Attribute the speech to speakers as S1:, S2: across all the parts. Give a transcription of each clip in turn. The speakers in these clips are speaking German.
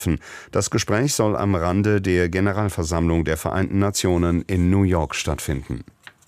S1: Das Gespräch soll am Rande der Generalversammlung der Vereinten Nationen in New York stattfinden.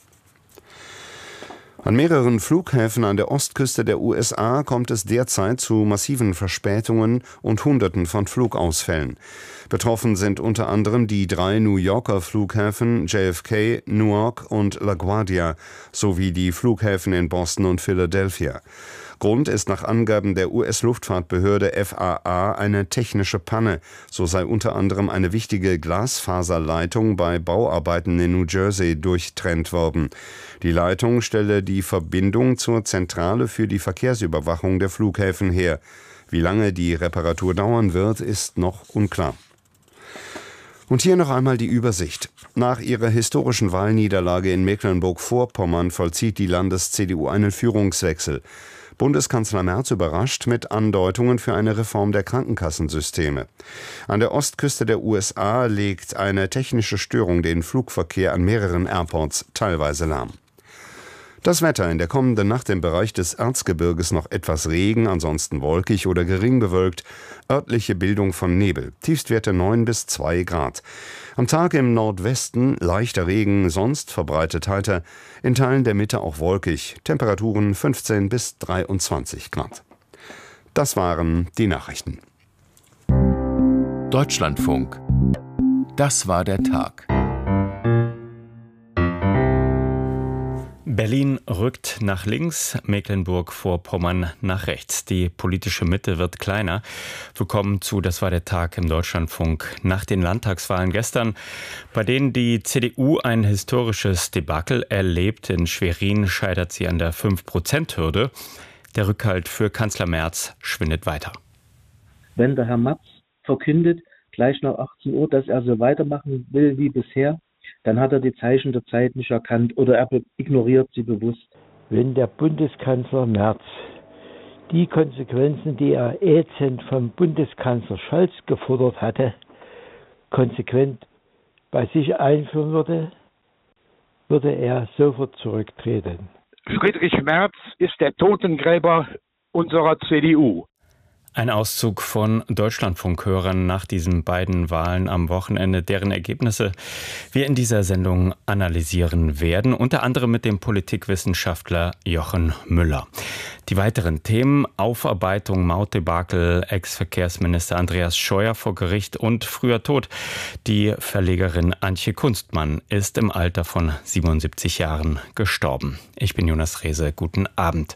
S1: An mehreren Flughäfen an der Ostküste der USA kommt es derzeit zu massiven Verspätungen und Hunderten von Flugausfällen. Betroffen sind unter anderem die 3 New Yorker Flughäfen JFK, Newark und LaGuardia sowie die Flughäfen in Boston und Philadelphia. Grund ist nach Angaben der US-Luftfahrtbehörde FAA eine technische Panne. So sei unter anderem eine wichtige Glasfaserleitung bei Bauarbeiten in New Jersey durchtrennt worden. Die Leitung stelle die Verbindung zur Zentrale für die Verkehrsüberwachung der Flughäfen her. Wie lange die Reparatur dauern wird, ist noch unklar. Und hier noch einmal die Übersicht. Nach ihrer historischen Wahlniederlage in Mecklenburg-Vorpommern vollzieht die Landes-CDU einen Führungswechsel. Bundeskanzler Merz überrascht mit Andeutungen für eine Reform der Krankenkassensysteme. An der Ostküste der USA legt eine technische Störung den Flugverkehr an mehreren Airports teilweise lahm. Das Wetter: in der kommenden Nacht im Bereich des Erzgebirges noch etwas Regen, ansonsten wolkig oder gering bewölkt, örtliche Bildung von Nebel, Tiefstwerte 9 bis 2 Grad. Am Tag im Nordwesten leichter Regen, sonst verbreitet heiter, in Teilen der Mitte auch wolkig, Temperaturen 15 bis 23 Grad. Das waren die Nachrichten.
S2: Deutschlandfunk. Das war der Tag.
S3: Berlin rückt nach links, Mecklenburg-Vorpommern nach rechts. Die politische Mitte wird kleiner. Willkommen zu Das war der Tag im Deutschlandfunk nach den Landtagswahlen gestern, bei denen die CDU ein historisches Debakel erlebt. In Schwerin scheitert sie an der 5%-Hürde. Der Rückhalt für Kanzler Merz schwindet weiter.
S4: Wenn der Herr Merz verkündet, gleich nach 18 Uhr, dass er so weitermachen will wie bisher, dann hat er die Zeichen der Zeit nicht erkannt oder er ignoriert sie bewusst.
S5: Wenn der Bundeskanzler Merz die Konsequenzen, die er ätzend vom Bundeskanzler Scholz gefordert hatte, konsequent bei sich einführen würde, würde er sofort zurücktreten.
S6: Friedrich Merz ist der Totengräber unserer CDU.
S3: Ein Auszug von Deutschlandfunkhörern nach diesen beiden Wahlen am Wochenende, deren Ergebnisse wir in dieser Sendung analysieren werden, unter anderem mit dem Politikwissenschaftler Jochen Müller. Die weiteren Themen: Aufarbeitung, Mautdebakel, Ex-Verkehrsminister Andreas Scheuer vor Gericht und früher Tod. Die Verlegerin Antje Kunstmann ist im Alter von 77 Jahren gestorben. Ich bin Jonas Rehse, guten Abend.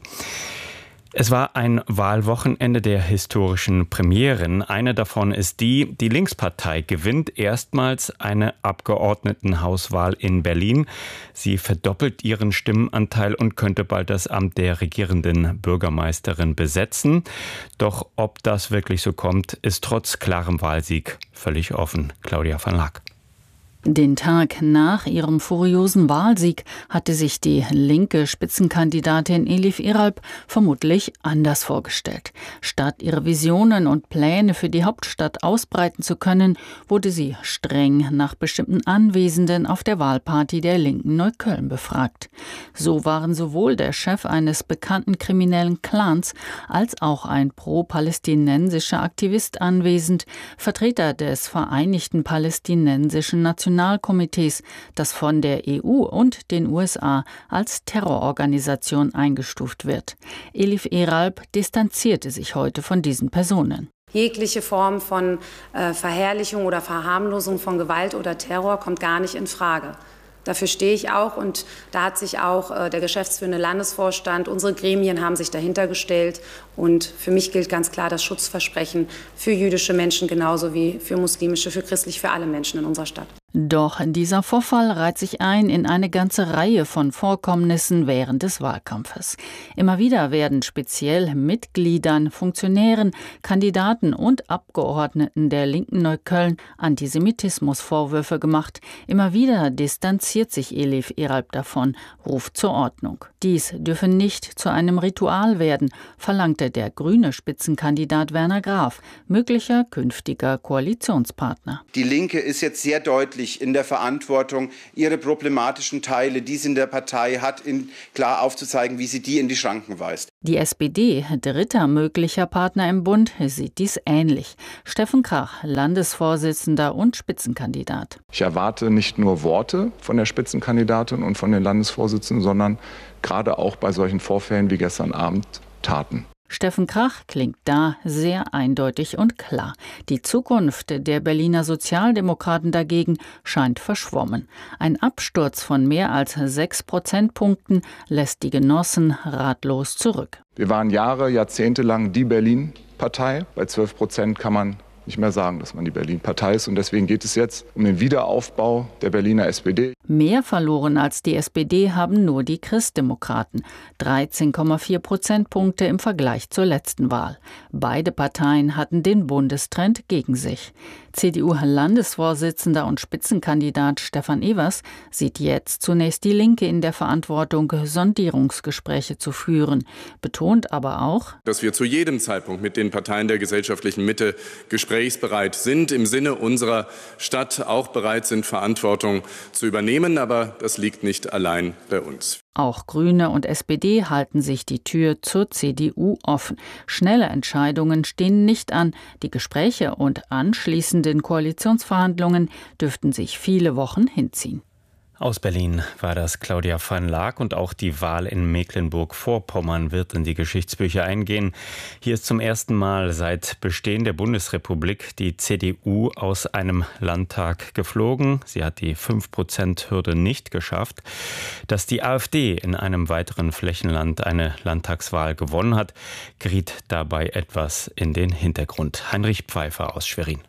S3: Es war ein Wahlwochenende der historischen Premieren. Eine davon ist die Linkspartei gewinnt erstmals eine Abgeordnetenhauswahl in Berlin. Sie verdoppelt ihren Stimmenanteil und könnte bald das Amt der regierenden Bürgermeisterin besetzen. Doch ob das wirklich so kommt, ist trotz klarem Wahlsieg völlig offen. Claudia van Laak.
S7: Den Tag nach ihrem furiosen Wahlsieg hatte sich die linke Spitzenkandidatin Elif Eralp vermutlich anders vorgestellt. Statt ihre Visionen und Pläne für die Hauptstadt ausbreiten zu können, wurde sie streng nach bestimmten Anwesenden auf der Wahlparty der linken Neukölln befragt. So waren sowohl der Chef eines bekannten kriminellen Clans als auch ein pro-palästinensischer Aktivist anwesend, Vertreter des Vereinigten Palästinensischen Nationalkomitees, das von der EU und den USA als Terrororganisation eingestuft wird. Elif Eralp distanzierte sich heute von diesen Personen.
S8: Jegliche Form von Verherrlichung oder Verharmlosung von Gewalt oder Terror kommt gar nicht in Frage. Dafür stehe ich auch, und da hat sich auch der geschäftsführende Landesvorstand, unsere Gremien haben sich dahinter gestellt, und für mich gilt ganz klar das Schutzversprechen für jüdische Menschen genauso wie für muslimische, für christlich, für alle Menschen in unserer Stadt.
S7: Doch dieser Vorfall reiht sich ein in eine ganze Reihe von Vorkommnissen während des Wahlkampfes. Immer wieder werden speziell Mitgliedern, Funktionären, Kandidaten und Abgeordneten der linken Neukölln Antisemitismusvorwürfe gemacht. Immer wieder distanziert sich Elif Eralp davon, ruft zur Ordnung. Dies dürfe nicht zu einem Ritual werden, verlangte der grüne Spitzenkandidat Werner Graf, möglicher künftiger Koalitionspartner.
S9: Die Linke ist jetzt sehr deutlich sich in der Verantwortung, ihre problematischen Teile, die sie in der Partei hat, klar aufzuzeigen, wie sie die in die Schranken weist.
S7: Die SPD, dritter möglicher Partner im Bund, sieht dies ähnlich. Steffen Krach, Landesvorsitzender und Spitzenkandidat.
S10: Ich erwarte nicht nur Worte von der Spitzenkandidatin und von den Landesvorsitzenden, sondern gerade auch bei solchen Vorfällen wie gestern Abend Taten.
S7: Steffen Krach klingt da sehr eindeutig und klar. Die Zukunft der Berliner Sozialdemokraten dagegen scheint verschwommen. Ein Absturz von mehr als 6 Prozentpunkten lässt die Genossen ratlos zurück.
S10: Wir waren Jahrzehnte lang die Berlin-Partei. Bei 12% kann man nicht mehr sagen, dass man die Berlin-Partei ist. Und deswegen geht es jetzt um den Wiederaufbau der Berliner SPD.
S7: Mehr verloren als die SPD haben nur die Christdemokraten. 13,4 Prozentpunkte im Vergleich zur letzten Wahl. Beide Parteien hatten den Bundestrend gegen sich. CDU-Landesvorsitzender und Spitzenkandidat Stefan Evers sieht jetzt zunächst die Linke in der Verantwortung, Sondierungsgespräche zu führen, betont aber auch,
S11: dass wir zu jedem Zeitpunkt mit den Parteien der gesellschaftlichen Mitte gesprächsbereit sind, im Sinne unserer Stadt auch bereit sind, Verantwortung zu übernehmen. Aber das liegt nicht allein bei uns.
S7: Auch Grüne und SPD halten sich die Tür zur CDU offen. Schnelle Entscheidungen stehen nicht an. Die Gespräche und anschließenden Koalitionsverhandlungen dürften sich viele Wochen hinziehen.
S3: Aus Berlin war das Claudia van Laak und auch die Wahl in Mecklenburg-Vorpommern wird in die Geschichtsbücher eingehen. Hier ist zum ersten Mal seit Bestehen der Bundesrepublik die CDU aus einem Landtag geflogen. Sie hat die 5%-Hürde nicht geschafft. Dass die AfD in einem weiteren Flächenland eine Landtagswahl gewonnen hat, geriet dabei etwas in den Hintergrund. Heinrich Pfeiffer aus Schwerin.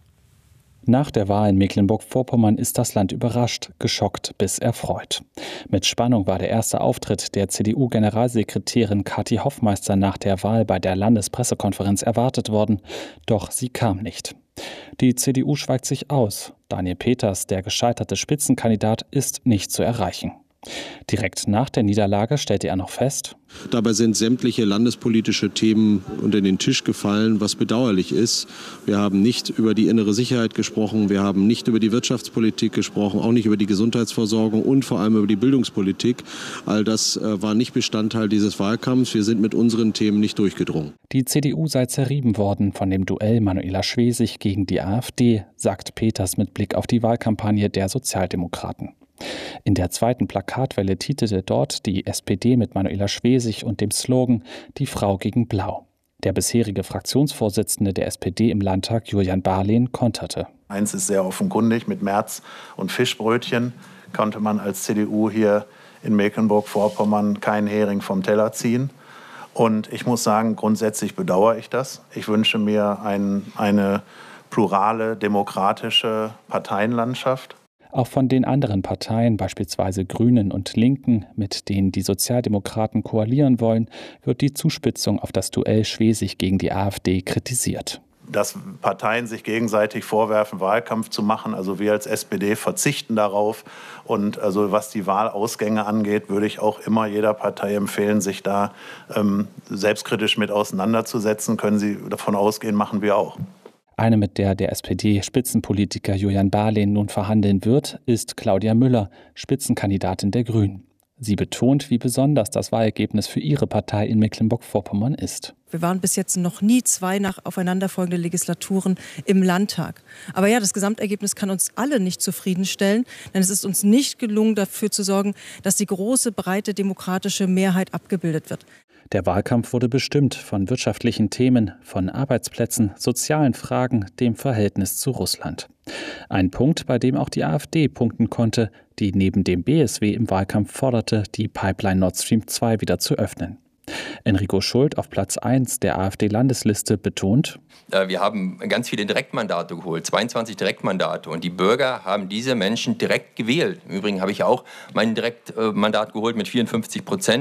S12: Nach der Wahl in Mecklenburg-Vorpommern ist das Land überrascht, geschockt bis erfreut. Mit Spannung war der erste Auftritt der CDU-Generalsekretärin Kathi Hoffmeister nach der Wahl bei der Landespressekonferenz erwartet worden. Doch sie kam nicht. Die CDU schweigt sich aus. Daniel Peters, der gescheiterte Spitzenkandidat, ist nicht zu erreichen. Direkt nach der Niederlage stellte er noch fest:
S13: Dabei sind sämtliche landespolitische Themen unter den Tisch gefallen, was bedauerlich ist. Wir haben nicht über die innere Sicherheit gesprochen, wir haben nicht über die Wirtschaftspolitik gesprochen, auch nicht über die Gesundheitsversorgung und vor allem über die Bildungspolitik. All das war nicht Bestandteil dieses Wahlkampfs. Wir sind mit unseren Themen nicht durchgedrungen.
S12: Die CDU sei zerrieben worden von dem Duell Manuela Schwesig gegen die AfD, sagt Peters mit Blick auf die Wahlkampagne der Sozialdemokraten. In der zweiten Plakatwelle titelte dort die SPD mit Manuela Schwesig und dem Slogan »Die Frau gegen Blau«. Der bisherige Fraktionsvorsitzende der SPD im Landtag, Julian Barlehn, konterte.
S14: Eins ist sehr offenkundig, mit Merz und Fischbrötchen konnte man als CDU hier in Mecklenburg-Vorpommern keinen Hering vom Teller ziehen. Und ich muss sagen, grundsätzlich bedauere ich das. Ich wünsche mir eine plurale, demokratische Parteienlandschaft.
S12: Auch von den anderen Parteien, beispielsweise Grünen und Linken, mit denen die Sozialdemokraten koalieren wollen, wird die Zuspitzung auf das Duell Schwesig gegen die AfD kritisiert.
S14: Dass Parteien sich gegenseitig vorwerfen, Wahlkampf zu machen. Also wir als SPD verzichten darauf. Und also was die Wahlausgänge angeht, würde ich auch immer jeder Partei empfehlen, sich da selbstkritisch mit auseinanderzusetzen. Können Sie davon ausgehen, machen wir auch.
S12: Eine, mit der SPD-Spitzenpolitiker Julian Barlehn nun verhandeln wird, ist Claudia Müller, Spitzenkandidatin der Grünen. Sie betont, wie besonders das Wahlergebnis für ihre Partei in Mecklenburg-Vorpommern ist.
S15: Wir waren bis jetzt noch nie 2 aufeinanderfolgende Legislaturen im Landtag. Aber ja, das Gesamtergebnis kann uns alle nicht zufriedenstellen, denn es ist uns nicht gelungen, dafür zu sorgen, dass die große, breite demokratische Mehrheit abgebildet wird.
S12: Der Wahlkampf wurde bestimmt von wirtschaftlichen Themen, von Arbeitsplätzen, sozialen Fragen, dem Verhältnis zu Russland. Ein Punkt, bei dem auch die AfD punkten konnte, die neben dem BSW im Wahlkampf forderte, die Pipeline Nord Stream 2 wieder zu öffnen. Enrico Schult auf Platz 1 der AfD-Landesliste betont:
S16: Wir haben ganz viele Direktmandate geholt, 22 Direktmandate. Und die Bürger haben diese Menschen direkt gewählt. Im Übrigen habe ich auch mein Direktmandat geholt mit 54%.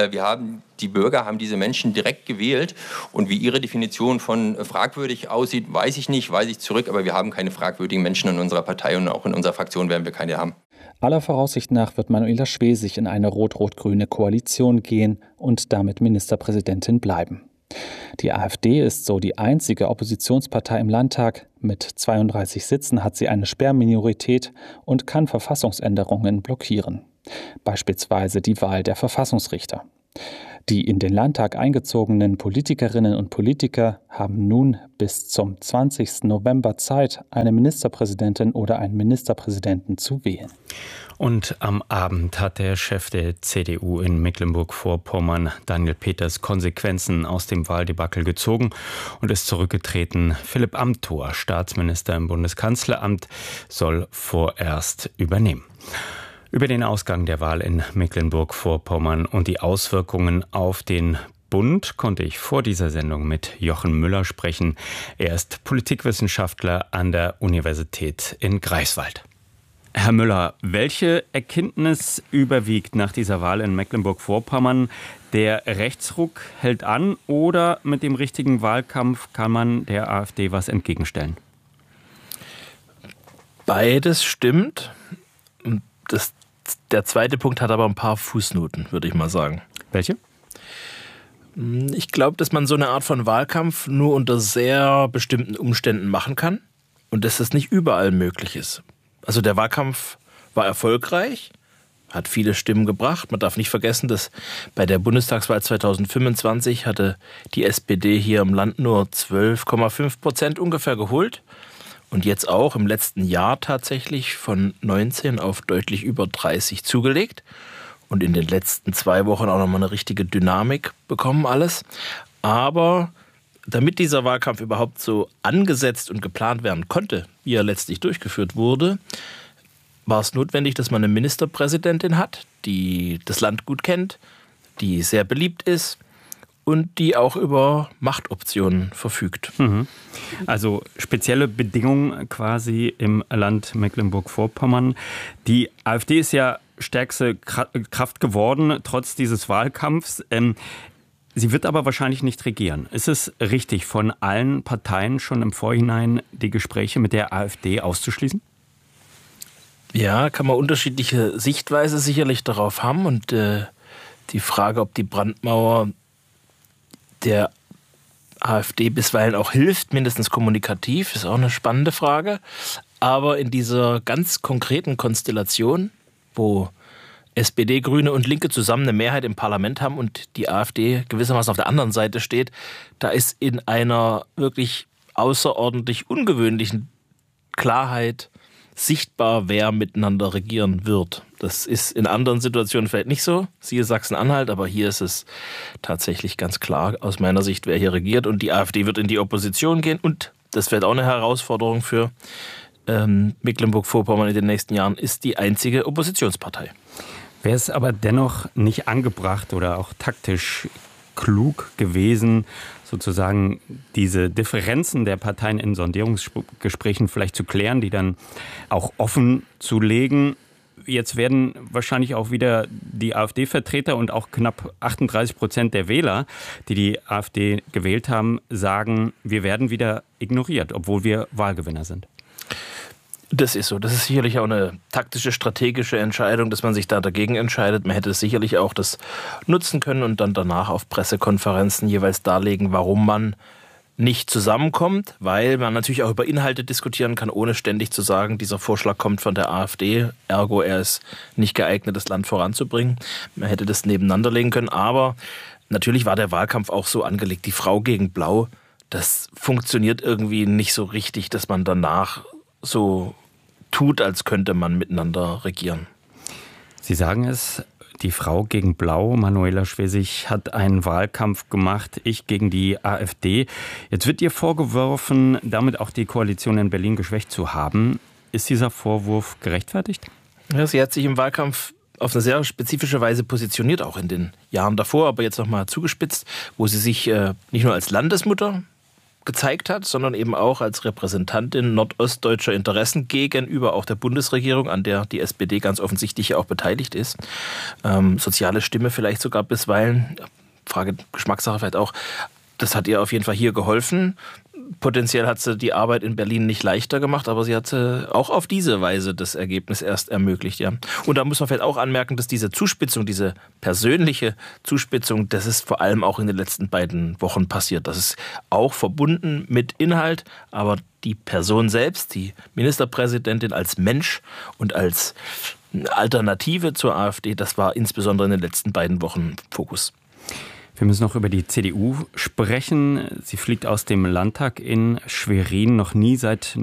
S16: Die Bürger haben diese Menschen direkt gewählt. Und wie ihre Definition von fragwürdig aussieht, weiß ich nicht, weise ich zurück. Aber wir haben keine fragwürdigen Menschen in unserer Partei und auch in unserer Fraktion werden wir keine haben.
S12: Aller Voraussicht nach wird Manuela Schwesig in eine rot-rot-grüne Koalition gehen und damit Ministerpräsidentin bleiben. Die AfD ist so die einzige Oppositionspartei im Landtag. Mit 32 Sitzen hat sie eine Sperrminorität und kann Verfassungsänderungen blockieren. Beispielsweise die Wahl der Verfassungsrichter. Die in den Landtag eingezogenen Politikerinnen und Politiker haben nun bis zum 20. November Zeit, eine Ministerpräsidentin oder einen Ministerpräsidenten zu wählen.
S3: Und am Abend hat der Chef der CDU in Mecklenburg-Vorpommern, Daniel Peters, Konsequenzen aus dem Wahldebakel gezogen und ist zurückgetreten. Philipp Amthor, Staatsminister im Bundeskanzleramt, soll vorerst übernehmen. Über den Ausgang der Wahl in Mecklenburg-Vorpommern und die Auswirkungen auf den Bund konnte ich vor dieser Sendung mit Jochen Müller sprechen. Er ist Politikwissenschaftler an der Universität in Greifswald. Herr Müller, welche Erkenntnis überwiegt nach dieser Wahl in Mecklenburg-Vorpommern? Der Rechtsruck hält an oder mit dem richtigen Wahlkampf kann man der AfD was entgegenstellen?
S17: Beides stimmt. Der zweite Punkt hat aber ein paar Fußnoten, würde ich mal sagen.
S3: Welche?
S17: Ich glaube, dass man so eine Art von Wahlkampf nur unter sehr bestimmten Umständen machen kann und dass das nicht überall möglich ist. Also der Wahlkampf war erfolgreich, hat viele Stimmen gebracht. Man darf nicht vergessen, dass bei der Bundestagswahl 2025 hatte die SPD hier im Land nur 12,5% ungefähr geholt. Und jetzt auch im letzten Jahr tatsächlich von 19 auf deutlich über 30 zugelegt. Und in den letzten 2 Wochen auch nochmal eine richtige Dynamik bekommen alles. Aber damit dieser Wahlkampf überhaupt so angesetzt und geplant werden konnte, wie er letztlich durchgeführt wurde, war es notwendig, dass man eine Ministerpräsidentin hat, die das Land gut kennt, die sehr beliebt ist und die auch über Machtoptionen verfügt.
S3: Also spezielle Bedingungen quasi im Land Mecklenburg-Vorpommern. Die AfD ist ja stärkste Kraft geworden, trotz dieses Wahlkampfs. Sie wird aber wahrscheinlich nicht regieren. Ist es richtig, von allen Parteien schon im Vorhinein die Gespräche mit der AfD auszuschließen?
S17: Ja, kann man unterschiedliche Sichtweise sicherlich darauf haben. Und die Frage, ob die Brandmauer der AfD bisweilen auch hilft, mindestens kommunikativ, ist auch eine spannende Frage. Aber in dieser ganz konkreten Konstellation, wo SPD, Grüne und Linke zusammen eine Mehrheit im Parlament haben und die AfD gewissermaßen auf der anderen Seite steht, da ist in einer wirklich außerordentlich ungewöhnlichen Klarheit sichtbar, wer miteinander regieren wird. Das ist in anderen Situationen vielleicht nicht so, siehe Sachsen-Anhalt, aber hier ist es tatsächlich ganz klar aus meiner Sicht, wer hier regiert. Und die AfD wird in die Opposition gehen und das wird auch eine Herausforderung für Mecklenburg-Vorpommern in den nächsten Jahren, ist die einzige Oppositionspartei.
S3: Wäre es aber dennoch nicht angebracht oder auch taktisch klug gewesen, sozusagen diese Differenzen der Parteien in Sondierungsgesprächen vielleicht zu klären, die dann auch offen zu legen? Jetzt werden wahrscheinlich auch wieder die AfD-Vertreter und auch knapp 38% der Wähler, die die AfD gewählt haben, sagen, wir werden wieder ignoriert, obwohl wir Wahlgewinner sind.
S17: Das ist so. Das ist sicherlich auch eine taktische, strategische Entscheidung, dass man sich da dagegen entscheidet. Man hätte sicherlich auch das nutzen können und dann danach auf Pressekonferenzen jeweils darlegen, warum man nicht zusammenkommt, weil man natürlich auch über Inhalte diskutieren kann, ohne ständig zu sagen, dieser Vorschlag kommt von der AfD, ergo er ist nicht geeignet, das Land voranzubringen. Man hätte das nebeneinander legen können, aber natürlich war der Wahlkampf auch so angelegt, die Frau gegen Blau, das funktioniert irgendwie nicht so richtig, dass man danach so tut, als könnte man miteinander regieren.
S3: Sie sagen es, die Frau gegen Blau, Manuela Schwesig, hat einen Wahlkampf gemacht, ich gegen die AfD. Jetzt wird ihr vorgeworfen, damit auch die Koalition in Berlin geschwächt zu haben. Ist dieser Vorwurf gerechtfertigt?
S17: Ja, sie hat sich im Wahlkampf auf eine sehr spezifische Weise positioniert, auch in den Jahren davor, aber jetzt nochmal zugespitzt, wo sie sich nicht nur als Landesmutter gezeigt hat, sondern eben auch als Repräsentantin nordostdeutscher Interessen gegenüber auch der Bundesregierung, an der die SPD ganz offensichtlich auch beteiligt ist. Soziale Stimme vielleicht sogar bisweilen, Frage Geschmackssache vielleicht auch, das hat ihr auf jeden Fall hier geholfen. Potenziell hat sie die Arbeit in Berlin nicht leichter gemacht, aber sie hat auch auf diese Weise das Ergebnis erst ermöglicht. Ja. Und da muss man vielleicht auch anmerken, dass diese Zuspitzung, diese persönliche Zuspitzung, das ist vor allem auch in den letzten beiden Wochen passiert. Das ist auch verbunden mit Inhalt, aber die Person selbst, die Ministerpräsidentin als Mensch und als Alternative zur AfD, das war insbesondere in den letzten beiden Wochen Fokus.
S3: Wir müssen noch über die CDU sprechen. Sie fliegt aus dem Landtag in Schwerin. Noch nie seit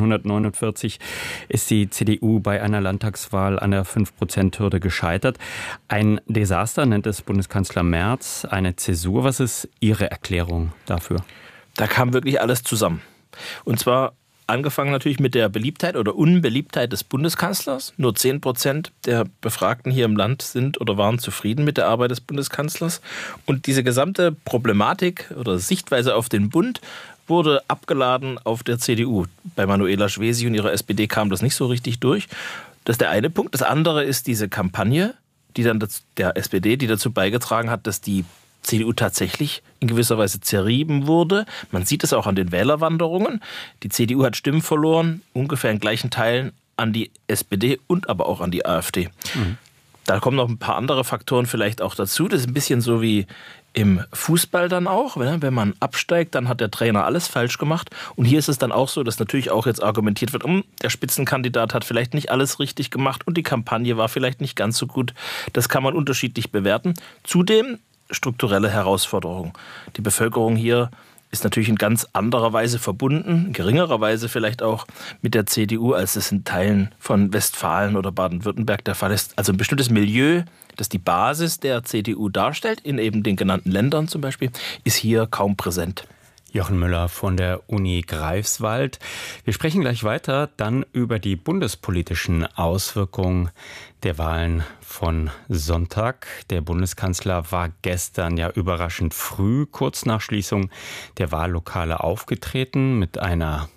S3: 1949 ist die CDU bei einer Landtagswahl an der 5%-Hürde gescheitert. Ein Desaster nennt es Bundeskanzler Merz, eine Zäsur. Was ist Ihre Erklärung dafür?
S17: Da kam wirklich alles zusammen. Und zwar angefangen natürlich mit der Beliebtheit oder Unbeliebtheit des Bundeskanzlers. Nur 10% der Befragten hier im Land sind oder waren zufrieden mit der Arbeit des Bundeskanzlers. Und diese gesamte Problematik oder Sichtweise auf den Bund wurde abgeladen auf der CDU. Bei Manuela Schwesig und ihrer SPD kam das nicht so richtig durch. Das ist der eine Punkt. Das andere ist diese Kampagne, die dann der SPD, die dazu beigetragen hat, dass die CDU tatsächlich in gewisser Weise zerrieben wurde. Man sieht es auch an den Wählerwanderungen. Die CDU hat Stimmen verloren, ungefähr in gleichen Teilen an die SPD und aber auch an die AfD. Da kommen noch ein paar andere Faktoren vielleicht auch dazu. Das ist ein bisschen so wie im Fußball dann auch. Wenn man absteigt, dann hat der Trainer alles falsch gemacht. Und hier ist es dann auch so, dass natürlich auch jetzt argumentiert wird, der Spitzenkandidat hat vielleicht nicht alles richtig gemacht und die Kampagne war vielleicht nicht ganz so gut. Das kann man unterschiedlich bewerten. Zudem strukturelle Herausforderung. Die Bevölkerung hier ist natürlich in ganz anderer Weise verbunden, in geringerer Weise vielleicht auch mit der CDU, als es in Teilen von Westfalen oder Baden-Württemberg der Fall ist. Also ein bestimmtes Milieu, das die Basis der CDU darstellt, in eben den genannten Ländern zum Beispiel, ist hier kaum präsent.
S3: Jochen Müller von der Uni Greifswald. Wir sprechen gleich weiter dann über die bundespolitischen Auswirkungen der Wahlen von Sonntag. Der Bundeskanzler war gestern ja überraschend früh, kurz nach Schließung der Wahllokale aufgetreten mit einer,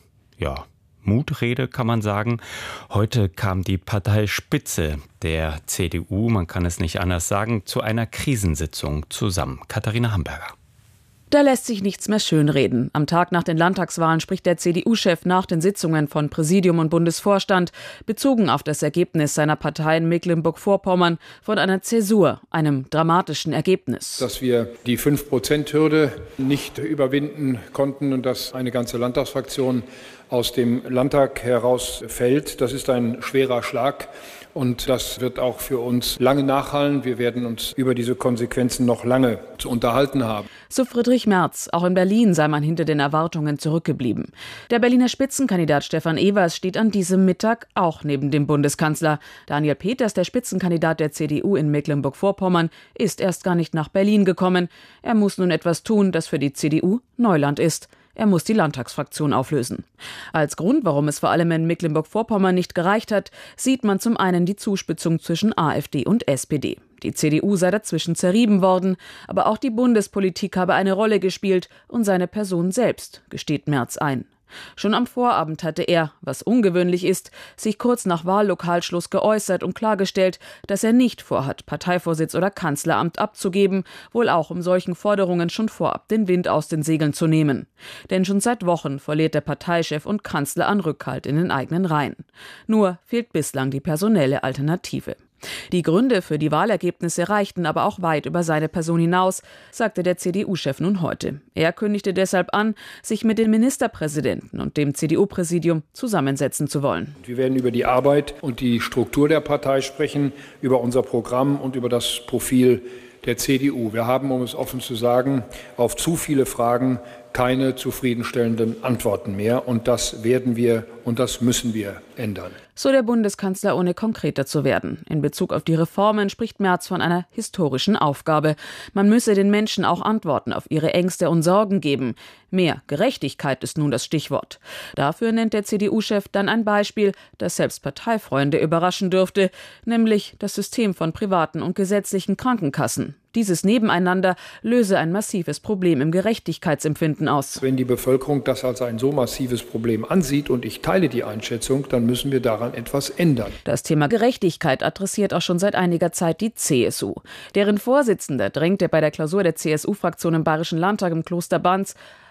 S3: Mutrede, kann man sagen. Heute kam die Parteispitze der CDU, man kann es nicht anders sagen, zu einer Krisensitzung zusammen. Katharina Hamburger.
S18: Da lässt sich nichts mehr schönreden. Am Tag nach den Landtagswahlen spricht der CDU-Chef nach den Sitzungen von Präsidium und Bundesvorstand, bezogen auf das Ergebnis seiner Partei in Mecklenburg-Vorpommern, von einer Zäsur, einem dramatischen Ergebnis.
S19: Dass wir die 5%-Hürde nicht überwinden konnten und dass eine ganze Landtagsfraktion aus dem Landtag herausfällt, das ist ein schwerer Schlag. Und das wird auch für uns lange nachhallen. Wir werden uns über diese Konsequenzen noch lange zu unterhalten haben.
S18: So Friedrich Merz. Auch in Berlin sei man hinter den Erwartungen zurückgeblieben. Der Berliner Spitzenkandidat Stefan Evers steht an diesem Mittag auch neben dem Bundeskanzler. Daniel Peters, der Spitzenkandidat der CDU in Mecklenburg-Vorpommern, ist erst gar nicht nach Berlin gekommen. Er muss nun etwas tun, das für die CDU Neuland ist. Er muss die Landtagsfraktion auflösen. Als Grund, warum es vor allem in Mecklenburg-Vorpommern nicht gereicht hat, sieht man zum einen die Zuspitzung zwischen AfD und SPD. Die CDU sei dazwischen zerrieben worden, aber auch die Bundespolitik habe eine Rolle gespielt und seine Person selbst, gesteht Merz ein. Schon am Vorabend hatte er, was ungewöhnlich ist, sich kurz nach Wahllokalschluss geäußert und klargestellt, dass er nicht vorhat, Parteivorsitz oder Kanzleramt abzugeben, wohl auch um solchen Forderungen schon vorab den Wind aus den Segeln zu nehmen. Denn schon seit Wochen verliert der Parteichef und Kanzler an Rückhalt in den eigenen Reihen. Nur fehlt bislang die personelle Alternative. Die Gründe für die Wahlergebnisse reichten aber auch weit über seine Person hinaus, sagte der CDU-Chef nun heute. Er kündigte deshalb an, sich mit den Ministerpräsidenten und dem CDU-Präsidium zusammensetzen zu wollen.
S19: Wir werden über die Arbeit und die Struktur der Partei sprechen, über unser Programm und über das Profil der CDU. Wir haben, um es offen zu sagen, auf zu viele Fragen keine zufriedenstellenden Antworten mehr. Und das werden wir und das müssen wir ändern.
S18: So der Bundeskanzler, ohne konkreter zu werden. In Bezug auf die Reformen spricht Merz von einer historischen Aufgabe. Man müsse den Menschen auch Antworten auf ihre Ängste und Sorgen geben. Mehr Gerechtigkeit ist nun das Stichwort. Dafür nennt der CDU-Chef dann ein Beispiel, das selbst Parteifreunde überraschen dürfte, nämlich das System von privaten und gesetzlichen Krankenkassen. Dieses Nebeneinander löse ein massives Problem im Gerechtigkeitsempfinden aus.
S19: Wenn die Bevölkerung das als ein so massives Problem ansieht, und ich teile die Einschätzung, dann müssen wir daran etwas ändern.
S18: Das Thema Gerechtigkeit adressiert auch schon seit einiger Zeit die CSU. Deren Vorsitzender drängte bei der Klausur der CSU-Fraktion im Bayerischen Landtag im Kloster Banz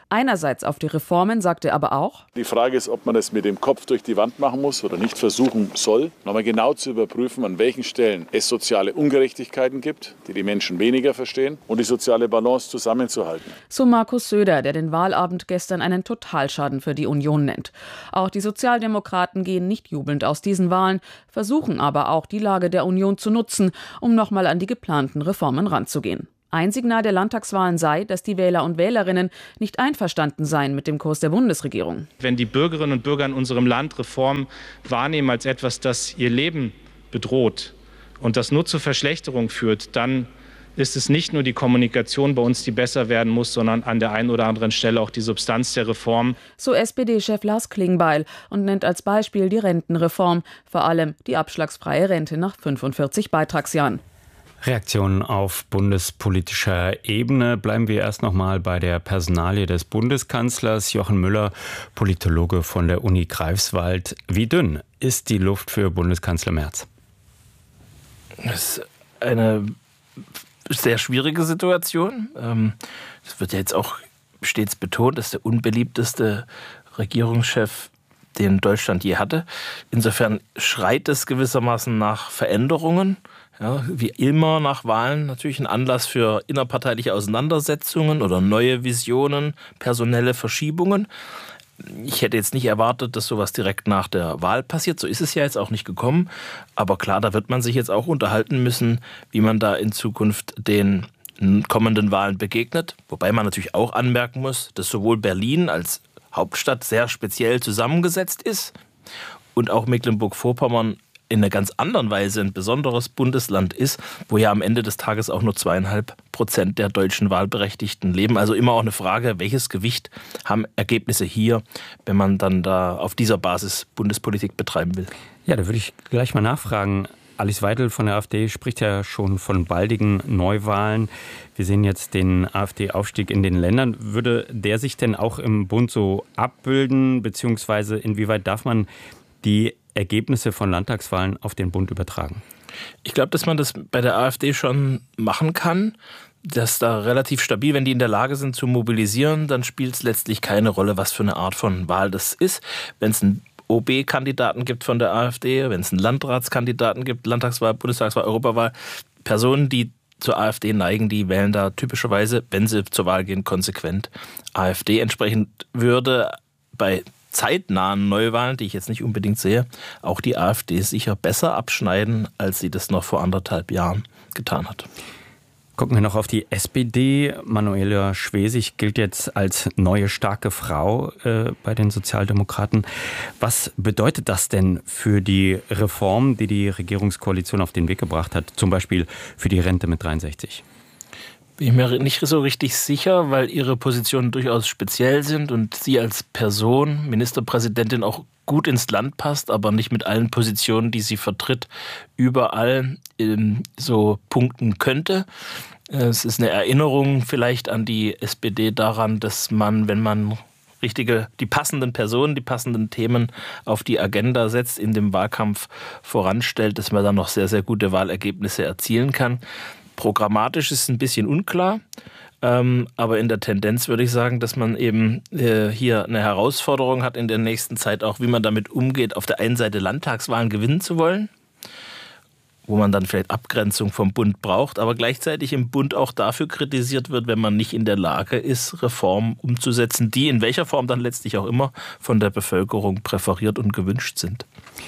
S18: Einerseits auf die Reformen, sagt er aber auch.
S20: Die Frage ist, ob man es mit dem Kopf durch die Wand machen muss oder nicht versuchen soll, nochmal genau zu überprüfen, an welchen Stellen es soziale Ungerechtigkeiten gibt, die die Menschen weniger verstehen, und die soziale Balance zusammenzuhalten.
S18: So Markus Söder, der den Wahlabend gestern einen Totalschaden für die Union nennt. Auch die Sozialdemokraten gehen nicht jubelnd aus diesen Wahlen, versuchen aber auch die Lage der Union zu nutzen, um nochmal an die geplanten Reformen ranzugehen. Ein Signal der Landtagswahlen sei, dass die Wähler und Wählerinnen nicht einverstanden seien mit dem Kurs der Bundesregierung.
S21: Wenn die Bürgerinnen und Bürger in unserem Land Reformen wahrnehmen als etwas, das ihr Leben bedroht und das nur zur Verschlechterung führt, dann ist es nicht nur die Kommunikation bei uns, die besser werden muss, sondern an der einen oder anderen Stelle auch die Substanz der Reform.
S18: So SPD-Chef Lars Klingbeil und nennt als Beispiel die Rentenreform, vor allem die abschlagsfreie Rente nach 45 Beitragsjahren.
S3: Reaktionen auf bundespolitischer Ebene. Bleiben wir erst noch mal bei der Personalie des Bundeskanzlers. Jochen Müller, Politologe von der Uni Greifswald. Wie dünn ist die Luft für Bundeskanzler Merz?
S17: Das ist eine sehr schwierige Situation. Es wird ja jetzt auch stets betont, dass der unbeliebteste Regierungschef, den Deutschland je hatte. Insofern schreit es gewissermaßen nach Veränderungen. Ja, wie immer nach Wahlen natürlich ein Anlass für innerparteiliche Auseinandersetzungen oder neue Visionen, personelle Verschiebungen. Ich hätte jetzt nicht erwartet, dass sowas direkt nach der Wahl passiert. So ist es ja jetzt auch nicht gekommen. Aber klar, da wird man sich jetzt auch unterhalten müssen, wie man da in Zukunft den kommenden Wahlen begegnet. Wobei man natürlich auch anmerken muss, dass sowohl Berlin als Hauptstadt sehr speziell zusammengesetzt ist und auch Mecklenburg-Vorpommern in einer ganz anderen Weise ein besonderes Bundesland ist, wo ja am Ende des Tages auch nur 2,5% der deutschen Wahlberechtigten leben. Also immer auch eine Frage, welches Gewicht haben Ergebnisse hier, wenn man dann da auf dieser Basis Bundespolitik betreiben will.
S3: Ja, da würde ich gleich mal nachfragen. Alice Weidel von der AfD spricht ja schon von baldigen Neuwahlen. Wir sehen jetzt den AfD-Aufstieg in den Ländern. Würde der sich denn auch im Bund so abbilden, beziehungsweise inwieweit darf man die Ergebnisse von Landtagswahlen auf den Bund übertragen?
S17: Ich glaube, dass man das bei der AfD schon machen kann. Dass da relativ stabil, wenn die in der Lage sind zu mobilisieren, dann spielt es letztlich keine Rolle, was für eine Art von Wahl das ist. Wenn es einen OB-Kandidaten gibt von der AfD, wenn es einen Landratskandidaten gibt, Landtagswahl, Bundestagswahl, Europawahl, Personen, die zur AfD neigen, die wählen da typischerweise, wenn sie zur Wahl gehen, konsequent AfD. Entsprechend würde bei zeitnahen Neuwahlen, die ich jetzt nicht unbedingt sehe, auch die AfD sicher besser abschneiden, als sie das noch vor 1,5 Jahren getan hat.
S3: Gucken wir noch auf die SPD. Manuela Schwesig gilt jetzt als neue starke Frau bei den Sozialdemokraten. Was bedeutet das denn für die Reform, die die Regierungskoalition auf den Weg gebracht hat, zum Beispiel für die Rente mit 63?
S17: Bin ich mir nicht so richtig sicher, weil ihre Positionen durchaus speziell sind und sie als Person, Ministerpräsidentin, auch gut ins Land passt, aber nicht mit allen Positionen, die sie vertritt, überall so punkten könnte. Es ist eine Erinnerung vielleicht an die SPD daran, dass man, wenn man die passenden Personen, die passenden Themen auf die Agenda setzt, in dem Wahlkampf voranstellt, dass man dann noch sehr, sehr gute Wahlergebnisse erzielen kann. Programmatisch ist es ein bisschen unklar, aber in der Tendenz würde ich sagen, dass man eben hier eine Herausforderung hat in der nächsten Zeit auch, wie man damit umgeht, auf der einen Seite Landtagswahlen gewinnen zu wollen, wo man dann vielleicht Abgrenzung vom Bund braucht, aber gleichzeitig im Bund auch dafür kritisiert wird, wenn man nicht in der Lage ist, Reformen umzusetzen, die in welcher Form dann letztlich auch immer von der Bevölkerung präferiert und gewünscht sind.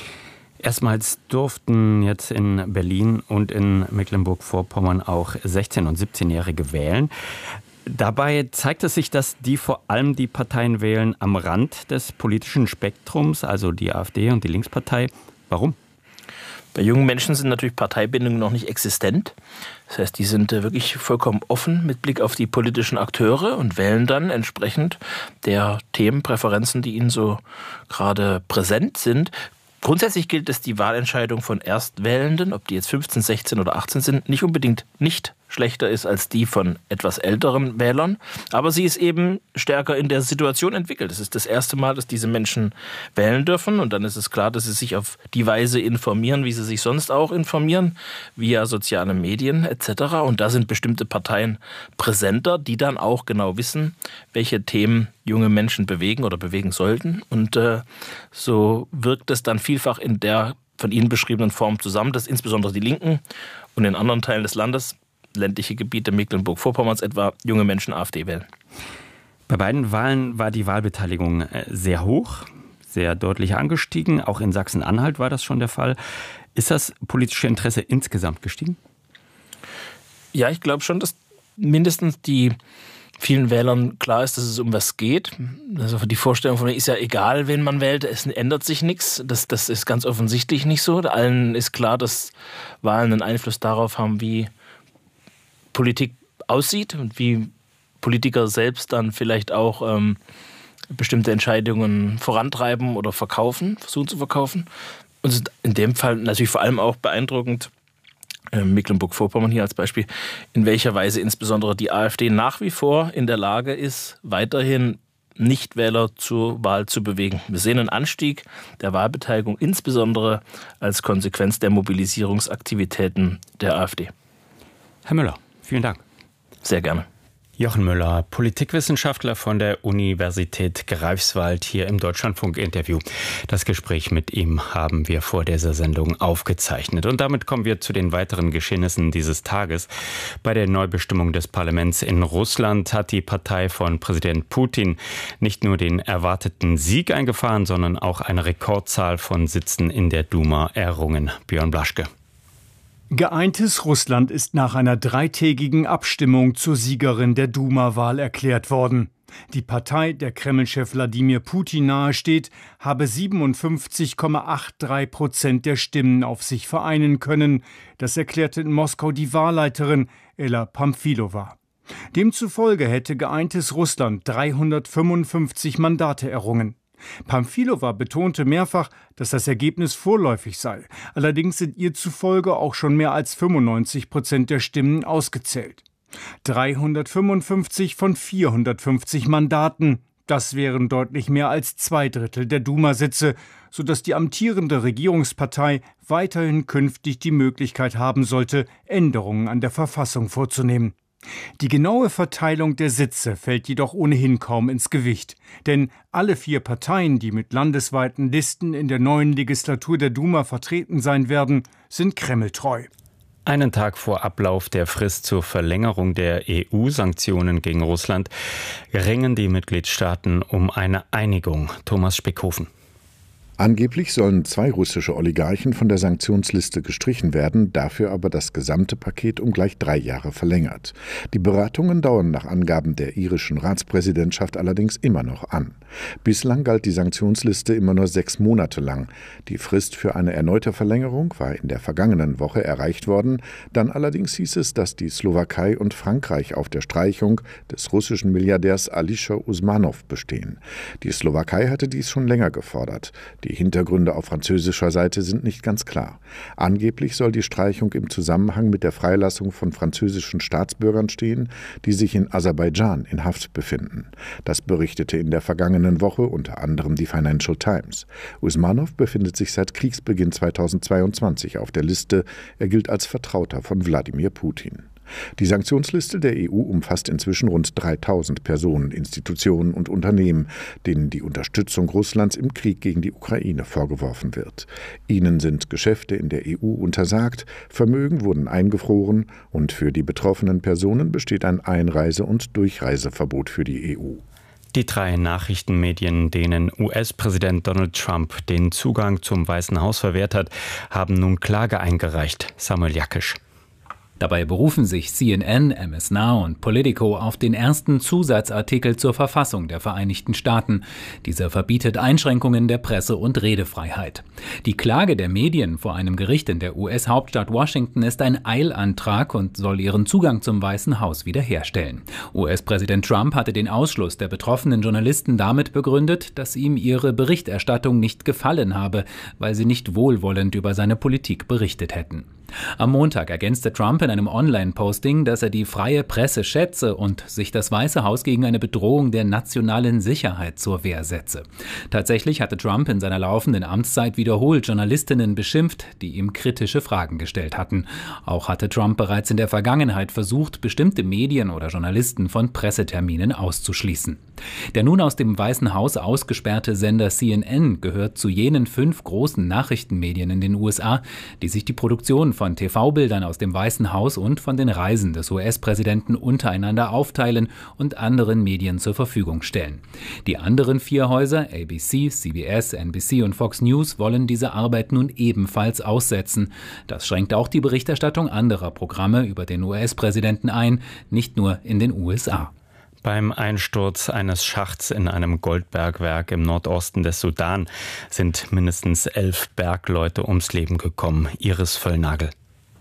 S3: Erstmals durften jetzt in Berlin und in Mecklenburg-Vorpommern auch 16- und 17-Jährige wählen. Dabei zeigt es sich, dass die vor allem die Parteien wählen am Rand des politischen Spektrums, also die AfD und die Linkspartei. Warum?
S17: Bei jungen Menschen sind natürlich Parteibindungen noch nicht existent. Das heißt, die sind wirklich vollkommen offen mit Blick auf die politischen Akteure und wählen dann entsprechend der Themenpräferenzen, die ihnen so gerade präsent sind. Grundsätzlich gilt, dass die Wahlentscheidung von Erstwählenden, ob die jetzt 15, 16 oder 18 sind, nicht unbedingt nicht schlechter ist als die von etwas älteren Wählern. Aber sie ist eben stärker in der Situation entwickelt. Es ist das erste Mal, dass diese Menschen wählen dürfen. Und dann ist es klar, dass sie sich auf die Weise informieren, wie sie sich sonst auch informieren, via soziale Medien etc. Und da sind bestimmte Parteien präsenter, die dann auch genau wissen, welche Themen junge Menschen bewegen oder bewegen sollten. Und so wirkt es dann vielfach in der von Ihnen beschriebenen Form zusammen, dass insbesondere die Linken und in anderen Teilen des Landes, ländliche Gebiete Mecklenburg-Vorpommerns etwa, junge Menschen AfD wählen.
S3: Bei beiden Wahlen war die Wahlbeteiligung sehr hoch, sehr deutlich angestiegen. Auch in Sachsen-Anhalt war das schon der Fall. Ist das politische Interesse insgesamt gestiegen?
S17: Ja, ich glaube schon, dass mindestens die vielen Wählern klar ist, dass es um was geht. Also die Vorstellung von mir ist ja egal, wen man wählt, es ändert sich nichts. Das ist ganz offensichtlich nicht so. Allen ist klar, dass Wahlen einen Einfluss darauf haben, wie Politik aussieht und wie Politiker selbst dann vielleicht auch bestimmte Entscheidungen vorantreiben oder versuchen zu verkaufen. Und es ist in dem Fall natürlich vor allem auch beeindruckend, Mecklenburg-Vorpommern hier als Beispiel, in welcher Weise insbesondere die AfD nach wie vor in der Lage ist, weiterhin Nichtwähler zur Wahl zu bewegen. Wir sehen einen Anstieg der Wahlbeteiligung, insbesondere als Konsequenz der Mobilisierungsaktivitäten der AfD.
S3: Herr Müller, vielen Dank.
S17: Sehr gerne.
S3: Jochen Müller, Politikwissenschaftler von der Universität Greifswald, hier im Deutschlandfunk-Interview. Das Gespräch mit ihm haben wir vor dieser Sendung aufgezeichnet. Und damit kommen wir zu den weiteren Geschehnissen dieses Tages. Bei der Neubestimmung des Parlaments in Russland hat die Partei von Präsident Putin nicht nur den erwarteten Sieg eingefahren, sondern auch eine Rekordzahl von Sitzen in der Duma errungen. Björn Blaschke.
S1: Geeintes Russland ist nach einer 3-tägigen Abstimmung zur Siegerin der Duma-Wahl erklärt worden. Die Partei, der Kreml-Chef Wladimir Putin nahesteht, habe 57,83% der Stimmen auf sich vereinen können. Das erklärte in Moskau die Wahlleiterin Ella Pamfilova. Demzufolge hätte geeintes Russland 355 Mandate errungen. Pamfilova betonte mehrfach, dass das Ergebnis vorläufig sei. Allerdings sind ihr zufolge auch schon mehr als 95% der Stimmen ausgezählt. 355 von 450 Mandaten. Das wären deutlich mehr als 2/3 der Duma-Sitze, sodass die amtierende Regierungspartei weiterhin künftig die Möglichkeit haben sollte, Änderungen an der Verfassung vorzunehmen. Die genaue Verteilung der Sitze fällt jedoch ohnehin kaum ins Gewicht. Denn alle 4 Parteien, die mit landesweiten Listen in der neuen Legislatur der Duma vertreten sein werden, sind kremltreu.
S3: Einen Tag vor Ablauf der Frist zur Verlängerung der EU-Sanktionen gegen Russland ringen die Mitgliedstaaten um eine Einigung. Thomas Speckhofen.
S22: Angeblich sollen 2 russische Oligarchen von der Sanktionsliste gestrichen werden, dafür aber das gesamte Paket um gleich 3 Jahre verlängert. Die Beratungen dauern nach Angaben der irischen Ratspräsidentschaft allerdings immer noch an. Bislang galt die Sanktionsliste immer nur 6 Monate lang. Die Frist für eine erneute Verlängerung war in der vergangenen Woche erreicht worden. Dann allerdings hieß es, dass die Slowakei und Frankreich auf der Streichung des russischen Milliardärs Alisher Usmanov bestehen. Die Slowakei hatte dies schon länger gefordert. Die Hintergründe auf französischer Seite sind nicht ganz klar. Angeblich soll die Streichung im Zusammenhang mit der Freilassung von französischen Staatsbürgern stehen, die sich in Aserbaidschan in Haft befinden. Das berichtete in der vergangenen Woche unter anderem die Financial Times. Usmanov befindet sich seit Kriegsbeginn 2022 auf der Liste. Er gilt als Vertrauter von Wladimir Putin. Die Sanktionsliste der EU umfasst inzwischen rund 3000 Personen, Institutionen und Unternehmen, denen die Unterstützung Russlands im Krieg gegen die Ukraine vorgeworfen wird. Ihnen sind Geschäfte in der EU untersagt, Vermögen wurden eingefroren und für die betroffenen Personen besteht ein Einreise- und Durchreiseverbot für die EU.
S3: Die 3 Nachrichtenmedien, denen US-Präsident Donald Trump den Zugang zum Weißen Haus verwehrt hat, haben nun Klage eingereicht. Samuel Jakisch.
S23: Dabei berufen sich CNN, MS Now und Politico auf den ersten Zusatzartikel zur Verfassung der Vereinigten Staaten. Dieser verbietet Einschränkungen der Presse- und Redefreiheit. Die Klage der Medien vor einem Gericht in der US-Hauptstadt Washington ist ein Eilantrag und soll ihren Zugang zum Weißen Haus wiederherstellen. US-Präsident Trump hatte den Ausschluss der betroffenen Journalisten damit begründet, dass ihm ihre Berichterstattung nicht gefallen habe, weil sie nicht wohlwollend über seine Politik berichtet hätten. Am Montag ergänzte Trump in einem Online-Posting, dass er die freie Presse schätze und sich das Weiße Haus gegen eine Bedrohung der nationalen Sicherheit zur Wehr setze. Tatsächlich hatte Trump in seiner laufenden Amtszeit wiederholt Journalistinnen beschimpft, die ihm kritische Fragen gestellt hatten. Auch hatte Trump bereits in der Vergangenheit versucht, bestimmte Medien oder Journalisten von Presseterminen auszuschließen. Der nun aus dem Weißen Haus ausgesperrte Sender CNN gehört zu jenen 5 großen Nachrichtenmedien in den USA, die sich die Produktion von TV-Bildern aus dem Weißen Haus und von den Reisen des US-Präsidenten untereinander aufteilen und anderen Medien zur Verfügung stellen. Die anderen 4 Häuser, ABC, CBS, NBC und Fox News, wollen diese Arbeit nun ebenfalls aussetzen. Das schränkt auch die Berichterstattung anderer Programme über den US-Präsidenten ein, nicht nur in den USA.
S3: Beim Einsturz eines Schachts in einem Goldbergwerk im Nordosten des Sudan sind mindestens 11 Bergleute ums Leben gekommen. Iris Völlnagel.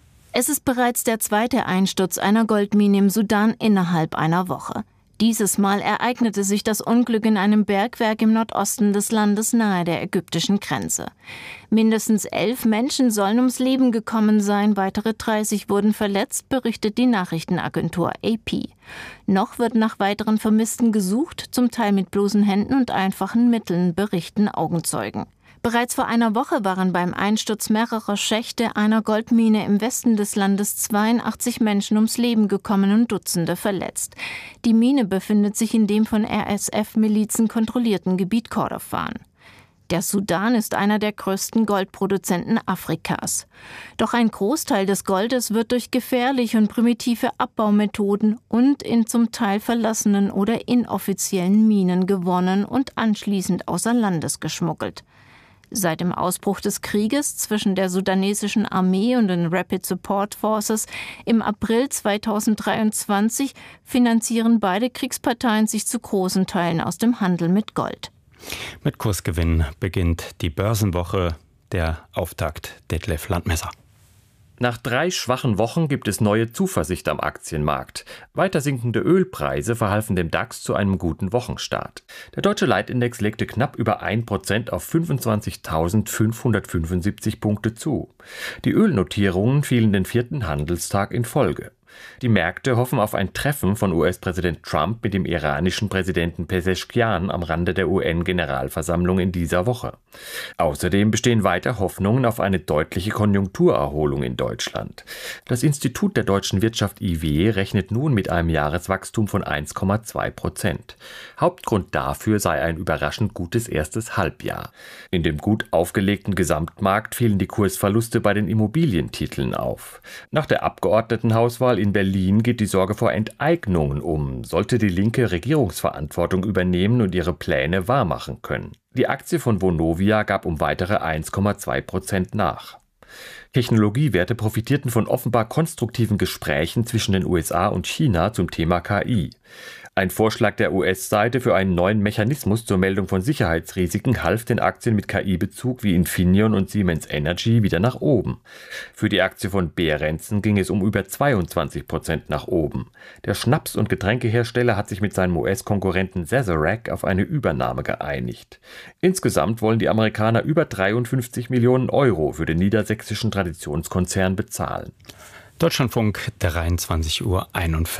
S2: Es ist bereits der 2. Einsturz einer Goldmine im Sudan innerhalb einer Woche. Dieses Mal ereignete sich das Unglück in einem Bergwerk im Nordosten des Landes nahe der ägyptischen Grenze. Mindestens 11 Menschen sollen ums Leben gekommen sein, weitere 30 wurden verletzt, berichtet die Nachrichtenagentur AP. Noch wird nach weiteren Vermissten gesucht, zum Teil mit bloßen Händen und einfachen Mitteln, berichten Augenzeugen. Bereits vor einer Woche waren beim Einsturz mehrerer Schächte einer Goldmine im Westen des Landes 82 Menschen ums Leben gekommen und Dutzende verletzt. Die Mine befindet sich in dem von RSF-Milizen kontrollierten Gebiet Kordofan. Der Sudan ist einer der größten Goldproduzenten Afrikas. Doch ein Großteil des Goldes wird durch gefährliche und primitive Abbaumethoden und in zum Teil verlassenen oder inoffiziellen Minen gewonnen und anschließend außer Landes geschmuggelt. Seit dem Ausbruch des Krieges zwischen der sudanesischen Armee und den Rapid Support Forces im April 2023 finanzieren beide Kriegsparteien sich zu großen Teilen aus dem Handel mit Gold.
S3: Mit Kursgewinn beginnt die Börsenwoche. Der Auftakt Detlef Landmesser.
S4: Nach 3 schwachen Wochen gibt es neue Zuversicht am Aktienmarkt. Weiter sinkende Ölpreise verhalfen dem DAX zu einem guten Wochenstart. Der deutsche Leitindex legte knapp über 1% auf 25.575 Punkte zu. Die Ölnotierungen fielen den 4. Handelstag in Folge. Die Märkte hoffen auf ein Treffen von US-Präsident Trump mit dem iranischen Präsidenten Pezeshkian am Rande der UN-Generalversammlung in dieser Woche. Außerdem bestehen weiter Hoffnungen auf eine deutliche Konjunkturerholung in Deutschland. Das Institut der deutschen Wirtschaft IW rechnet nun mit einem Jahreswachstum von 1,2%. Hauptgrund dafür sei ein überraschend gutes erstes Halbjahr. In dem gut aufgelegten Gesamtmarkt fielen die Kursverluste bei den Immobilientiteln auf. Nach der Abgeordnetenhauswahl in Berlin geht die Sorge vor Enteignungen um, sollte die Linke Regierungsverantwortung übernehmen und ihre Pläne wahrmachen können. Die Aktie von Vonovia gab um weitere 1,2% nach. Technologiewerte profitierten von offenbar konstruktiven Gesprächen zwischen den USA und China zum Thema KI. Ein Vorschlag der US-Seite für einen neuen Mechanismus zur Meldung von Sicherheitsrisiken half den Aktien mit KI-Bezug wie Infineon und Siemens Energy wieder nach oben. Für die Aktie von Behrensen ging es um über 22% nach oben. Der Schnaps- und Getränkehersteller hat sich mit seinem US-Konkurrenten Sazerac auf eine Übernahme geeinigt. Insgesamt wollen die Amerikaner über 53 Millionen Euro für den niedersächsischen Traditionskonzern bezahlen.
S3: Deutschlandfunk, 23:41 Uhr.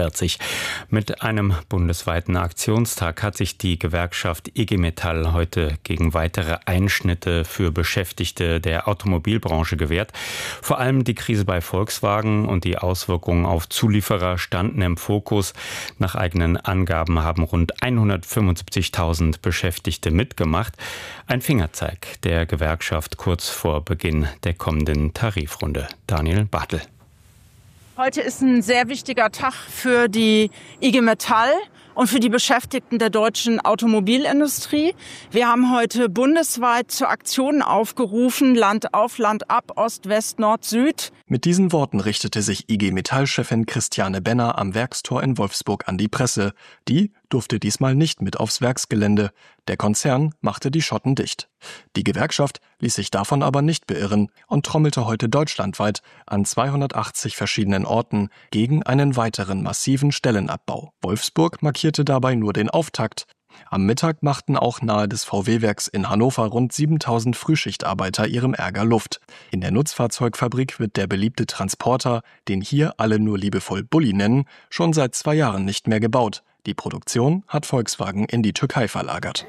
S3: Mit einem bundesweiten Aktionstag hat sich die Gewerkschaft IG Metall heute gegen weitere Einschnitte für Beschäftigte der Automobilbranche gewehrt. Vor allem die Krise bei Volkswagen und die Auswirkungen auf Zulieferer standen im Fokus. Nach eigenen Angaben haben rund 175.000 Beschäftigte mitgemacht. Ein Fingerzeig der Gewerkschaft kurz vor Beginn der kommenden Tarifrunde. Daniel Bartel.
S5: Heute ist ein sehr wichtiger Tag für die IG Metall und für die Beschäftigten der deutschen Automobilindustrie. Wir haben heute bundesweit zu Aktionen aufgerufen, Land auf, Land ab, Ost, West, Nord, Süd.
S24: Mit diesen Worten richtete sich IG Metall-Chefin Christiane Benner am Werkstor in Wolfsburg an die Presse. Die durfte diesmal nicht mit aufs Werksgelände. Der Konzern machte die Schotten dicht. Die Gewerkschaft ließ sich davon aber nicht beirren und trommelte heute deutschlandweit an 280 verschiedenen Orten gegen einen weiteren massiven Stellenabbau. Wolfsburg markierte dabei nur den Auftakt. Am Mittag machten auch nahe des VW-Werks in Hannover rund 7.000 Frühschichtarbeiter ihrem Ärger Luft. In der Nutzfahrzeugfabrik wird der beliebte Transporter, den hier alle nur liebevoll Bulli nennen, schon seit 2 Jahren nicht mehr gebaut. Die Produktion hat Volkswagen in die Türkei verlagert.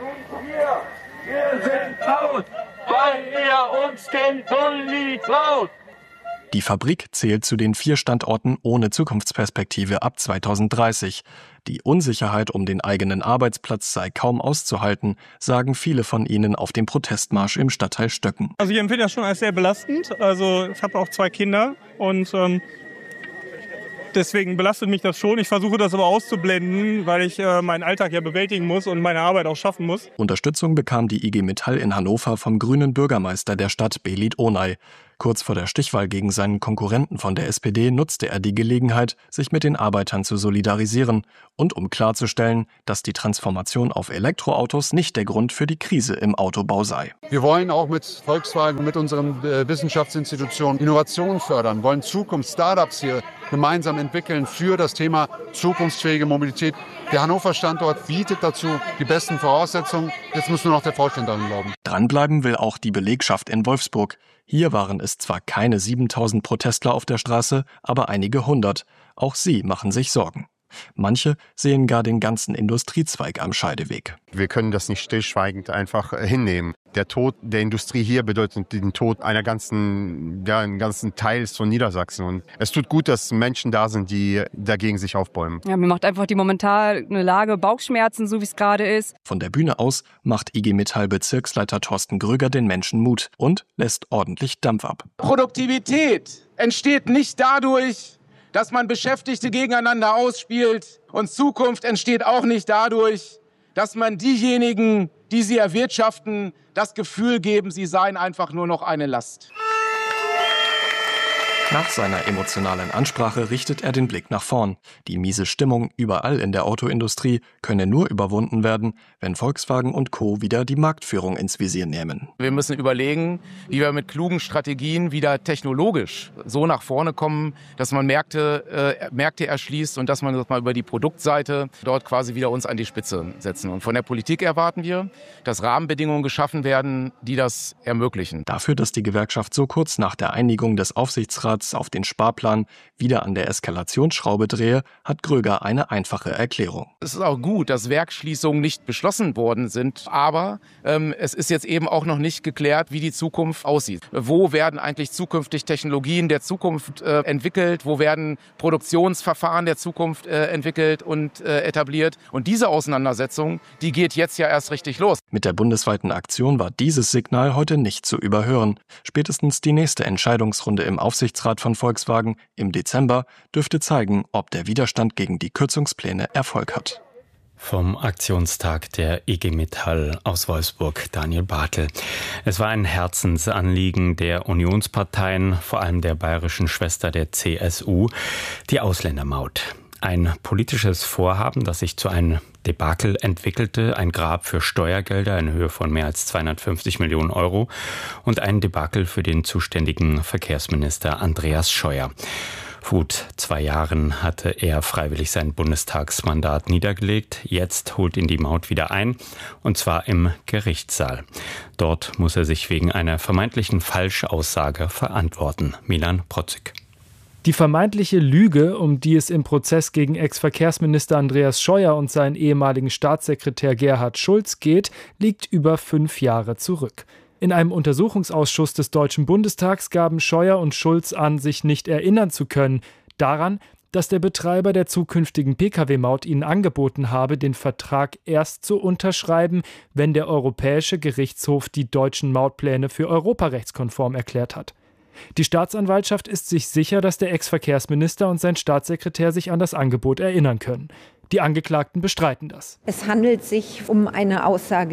S6: Wir sind laut, weil ihr uns den Bulli klaut.
S24: Die Fabrik zählt zu den 4 Standorten ohne Zukunftsperspektive ab 2030. Die Unsicherheit um den eigenen Arbeitsplatz sei kaum auszuhalten, sagen viele von ihnen auf dem Protestmarsch im Stadtteil Stöcken.
S8: Also ich empfinde das schon als sehr belastend. Also ich habe auch 2 Kinder und deswegen belastet mich das schon. Ich versuche das aber auszublenden, weil ich meinen Alltag ja bewältigen muss und meine Arbeit auch schaffen muss.
S24: Unterstützung bekam die IG Metall in Hannover vom grünen Bürgermeister der Stadt Belit Onay. Kurz vor der Stichwahl gegen seinen Konkurrenten von der SPD nutzte er die Gelegenheit, sich mit den Arbeitern zu solidarisieren und um klarzustellen, dass die Transformation auf Elektroautos nicht der Grund für die Krise im Autobau sei.
S9: Wir wollen auch mit Volkswagen, mit unseren Wissenschaftsinstitutionen Innovation fördern, wollen Zukunfts-Startups hier gemeinsam entwickeln für das Thema zukunftsfähige Mobilität. Der Hannover-Standort bietet dazu die besten Voraussetzungen. Jetzt muss nur noch der Vorstand daran glauben.
S24: Dranbleiben will auch die Belegschaft in Wolfsburg. Hier waren es zwar keine 7.000 Protestler auf der Straße, aber einige 100. Auch sie machen sich Sorgen. Manche sehen gar den ganzen Industriezweig am Scheideweg.
S10: Wir können das nicht stillschweigend einfach hinnehmen. Der Tod der Industrie hier bedeutet den Tod einen ganzen Teils von Niedersachsen. Und es tut gut, dass Menschen da sind, die dagegen sich aufbäumen.
S25: Ja, mir macht einfach die momentane Lage Bauchschmerzen, so wie es gerade ist.
S24: Von der Bühne aus macht IG Metall Bezirksleiter Thorsten Gröger den Menschen Mut und lässt ordentlich Dampf ab.
S26: Produktivität entsteht nicht dadurch, dass man Beschäftigte gegeneinander ausspielt. Und Zukunft entsteht auch nicht dadurch, dass man diejenigen, die sie erwirtschaften, das Gefühl geben, sie seien einfach nur noch eine Last.
S24: Nach seiner emotionalen Ansprache richtet er den Blick nach vorn. Die miese Stimmung überall in der Autoindustrie könne nur überwunden werden, wenn Volkswagen und Co. wieder die Marktführung ins Visier nehmen.
S26: Wir müssen überlegen, wie wir mit klugen Strategien wieder technologisch so nach vorne kommen, dass man Märkte erschließt und dass man das mal über die Produktseite dort quasi wieder uns an die Spitze setzen. Und von der Politik erwarten wir, dass Rahmenbedingungen geschaffen werden, die das ermöglichen.
S24: Dafür, dass die Gewerkschaft so kurz nach der Einigung des Aufsichtsrats auf den Sparplan wieder an der Eskalationsschraube drehe, hat Gröger eine einfache Erklärung.
S26: Es ist auch gut, dass Werksschließungen nicht beschlossen worden sind, aber es ist jetzt eben auch noch nicht geklärt, wie die Zukunft aussieht. Wo werden eigentlich zukünftig Technologien der Zukunft entwickelt? Wo werden Produktionsverfahren der Zukunft entwickelt und etabliert? Und diese Auseinandersetzung, die geht jetzt ja erst richtig los.
S24: Mit der bundesweiten Aktion war dieses Signal heute nicht zu überhören. Spätestens die nächste Entscheidungsrunde im Aufsichtsrat von Volkswagen im Dezember dürfte zeigen, ob der Widerstand gegen die Kürzungspläne Erfolg hat.
S3: Vom Aktionstag der IG Metall aus Wolfsburg, Daniel Bartel. Es war ein Herzensanliegen der Unionsparteien, vor allem der bayerischen Schwester der CSU, die Ausländermaut. Ein politisches Vorhaben, das sich zu einem Debakel entwickelte, ein Grab für Steuergelder in Höhe von mehr als 250 Millionen Euro und ein Debakel für den zuständigen Verkehrsminister Andreas Scheuer. Vor gut 2 Jahren hatte er freiwillig sein Bundestagsmandat niedergelegt. Jetzt holt ihn die Maut wieder ein, und zwar im Gerichtssaal. Dort muss er sich wegen einer vermeintlichen Falschaussage verantworten. Milan Protzig.
S27: Die vermeintliche Lüge, um die es im Prozess gegen Ex-Verkehrsminister Andreas Scheuer und seinen ehemaligen Staatssekretär Gerhard Schulz geht, liegt über 5 Jahre zurück. In einem Untersuchungsausschuss des Deutschen Bundestags gaben Scheuer und Schulz an, sich nicht erinnern zu können, daran, dass der Betreiber der zukünftigen Pkw-Maut ihnen angeboten habe, den Vertrag erst zu unterschreiben, wenn der Europäische Gerichtshof die deutschen Mautpläne für europarechtskonform erklärt hat. Die Staatsanwaltschaft ist sich sicher, dass der Ex-Verkehrsminister und sein Staatssekretär sich an das Angebot erinnern können. Die Angeklagten bestreiten das.
S28: Es handelt sich um eine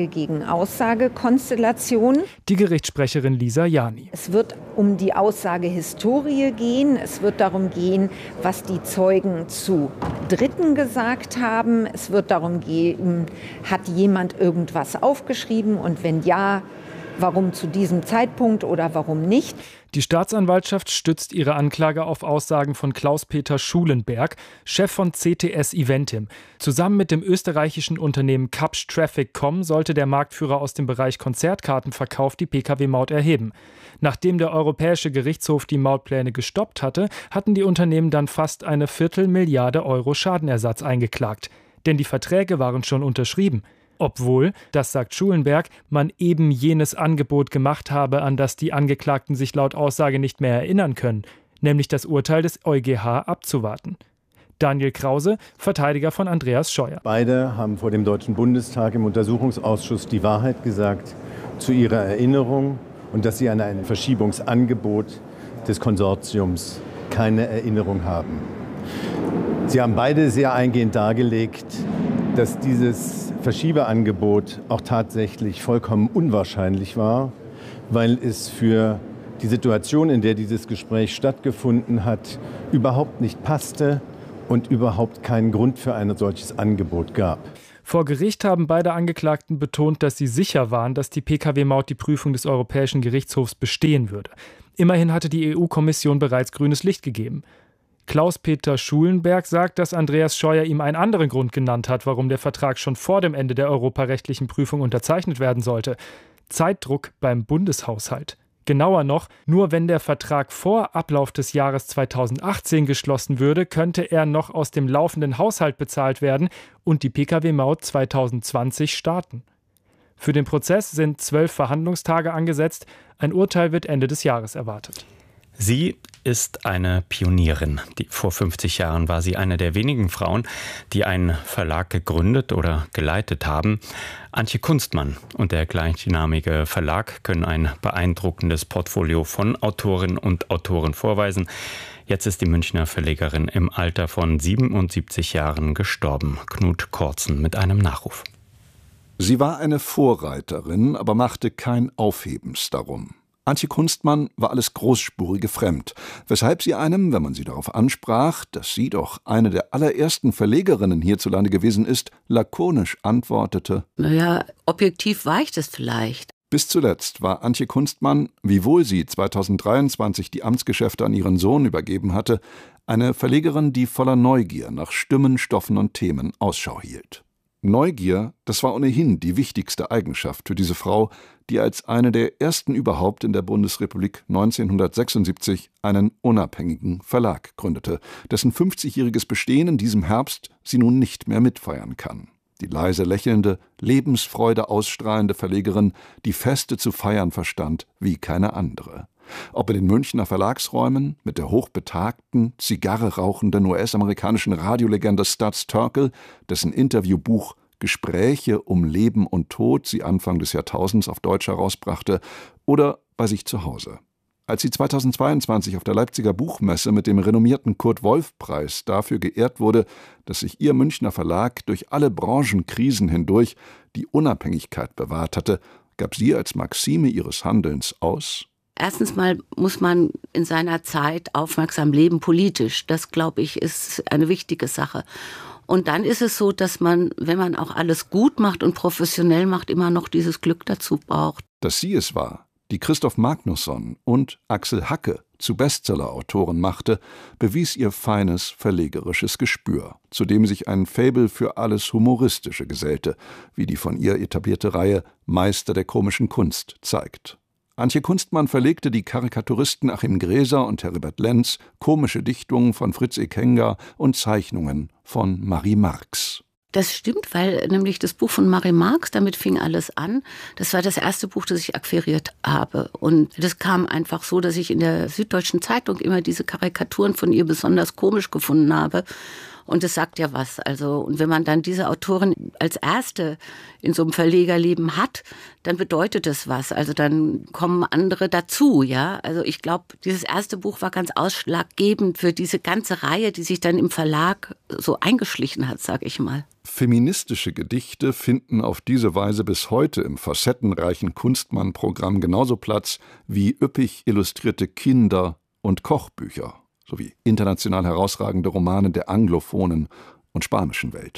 S28: Aussage-gegen-Aussage-Konstellation.
S27: Die Gerichtssprecherin Lisa Jani.
S28: Es wird um die Aussagehistorie gehen. Es wird darum gehen, was die Zeugen zu Dritten gesagt haben. Es wird darum gehen, hat jemand irgendwas aufgeschrieben und wenn ja, Warum zu diesem Zeitpunkt oder warum nicht?
S27: Die Staatsanwaltschaft stützt ihre Anklage auf Aussagen von Klaus-Peter Schulenberg, Chef von CTS Eventim. Zusammen mit dem österreichischen Unternehmen Kapsch Traffic.com sollte der Marktführer aus dem Bereich Konzertkartenverkauf die Pkw-Maut erheben. Nachdem der Europäische Gerichtshof die Mautpläne gestoppt hatte, hatten die Unternehmen dann fast eine 250 Millionen € Schadenersatz eingeklagt. Denn die Verträge waren schon unterschrieben. Obwohl, das sagt Schulenberg, man eben jenes Angebot gemacht habe, an das die Angeklagten sich laut Aussage nicht mehr erinnern können, nämlich das Urteil des EuGH abzuwarten. Daniel Krause, Verteidiger von Andreas Scheuer.
S7: Beide haben vor dem Deutschen Bundestag im Untersuchungsausschuss die Wahrheit gesagt zu ihrer Erinnerung und dass sie an ein Verschiebungsangebot des Konsortiums keine Erinnerung haben. Sie haben beide sehr eingehend dargelegt, dass dieses Verschiebeangebot auch tatsächlich vollkommen unwahrscheinlich war, weil es für die Situation, in der dieses Gespräch stattgefunden hat, überhaupt nicht passte und überhaupt keinen Grund für ein solches Angebot gab.
S27: Vor Gericht haben beide Angeklagten betont, dass sie sicher waren, dass die Pkw-Maut die Prüfung des Europäischen Gerichtshofs bestehen würde. Immerhin hatte die EU-Kommission bereits grünes Licht gegeben. Klaus-Peter Schulenberg sagt, dass Andreas Scheuer ihm einen anderen Grund genannt hat, warum der Vertrag schon vor dem Ende der europarechtlichen Prüfung unterzeichnet werden sollte. Zeitdruck beim Bundeshaushalt. Genauer noch, nur wenn der Vertrag vor Ablauf des Jahres 2018 geschlossen würde, könnte er noch aus dem laufenden Haushalt bezahlt werden und die Pkw-Maut 2020 starten. Für den Prozess sind 12 Verhandlungstage angesetzt. Ein Urteil wird Ende des Jahres erwartet.
S3: Sie ist eine Pionierin. Vor 50 Jahren war sie eine der wenigen Frauen, die einen Verlag gegründet oder geleitet haben. Antje Kunstmann und der gleichnamige Verlag können ein beeindruckendes Portfolio von Autorinnen und Autoren vorweisen. Jetzt ist die Münchner Verlegerin im Alter von 77 Jahren gestorben. Knut Kortzen mit einem Nachruf.
S11: Sie war eine Vorreiterin, aber machte kein Aufhebens darum. Antje Kunstmann war alles Großspurige fremd, weshalb sie einem, wenn man sie darauf ansprach, dass sie doch eine der allerersten Verlegerinnen hierzulande gewesen ist, lakonisch antwortete:
S12: Naja, objektiv war ich das vielleicht.
S11: Bis zuletzt war Antje Kunstmann, wiewohl sie 2023 die Amtsgeschäfte an ihren Sohn übergeben hatte, eine Verlegerin, die voller Neugier nach Stimmen, Stoffen und Themen Ausschau hielt. Neugier, das war ohnehin die wichtigste Eigenschaft für diese Frau, die als eine der ersten überhaupt in der Bundesrepublik 1976 einen unabhängigen Verlag gründete, dessen 50-jähriges Bestehen in diesem Herbst sie nun nicht mehr mitfeiern kann. Die leise lächelnde, Lebensfreude ausstrahlende Verlegerin, die Feste zu feiern verstand wie keine andere. Ob in den Münchner Verlagsräumen mit der hochbetagten, Zigarre rauchenden US-amerikanischen Radiolegende Studs Terkel, dessen Interviewbuch Gespräche um Leben und Tod sie Anfang des Jahrtausends auf Deutsch herausbrachte, oder bei sich zu Hause. Als sie 2022 auf der Leipziger Buchmesse mit dem renommierten Kurt-Wolf-Preis dafür geehrt wurde, dass sich ihr Münchner Verlag durch alle Branchenkrisen hindurch die Unabhängigkeit bewahrt hatte, gab sie als Maxime ihres Handelns aus:
S12: Erstens mal muss man in seiner Zeit aufmerksam leben, politisch. Das, glaube ich, ist eine wichtige Sache. Und dann ist es so, dass man, wenn man auch alles gut macht und professionell macht, immer noch dieses Glück dazu braucht.
S11: Dass sie es war, die Christoph Magnusson und Axel Hacke zu Bestseller-Autoren machte, bewies ihr feines verlegerisches Gespür, zu dem sich ein Faible für alles Humoristische gesellte, wie die von ihr etablierte Reihe Meister der komischen Kunst zeigt. Antje Kunstmann verlegte die Karikaturisten Achim Gräser und Heribert Lenz, komische Dichtungen von Fritz Ekenga und Zeichnungen von Marie Marx.
S12: Das stimmt, weil nämlich das Buch von Marie Marx, damit fing alles an. Das war das erste Buch, das ich akquiriert habe. Und das kam einfach so, dass ich in der Süddeutschen Zeitung immer diese Karikaturen von ihr besonders komisch gefunden habe. Und das sagt ja was. Also, und wenn man dann diese Autorin als erste in so einem Verlegerleben hat, dann bedeutet das was. Also dann kommen andere dazu, ja. Also ich glaube, dieses erste Buch war ganz ausschlaggebend für diese ganze Reihe, die sich dann im Verlag so eingeschlichen hat, sag ich mal.
S11: Feministische Gedichte finden auf diese Weise bis heute im facettenreichen Kunstmann-Programm genauso Platz wie üppig illustrierte Kinder- und Kochbücher sowie international herausragende Romane der anglophonen und spanischen Welt.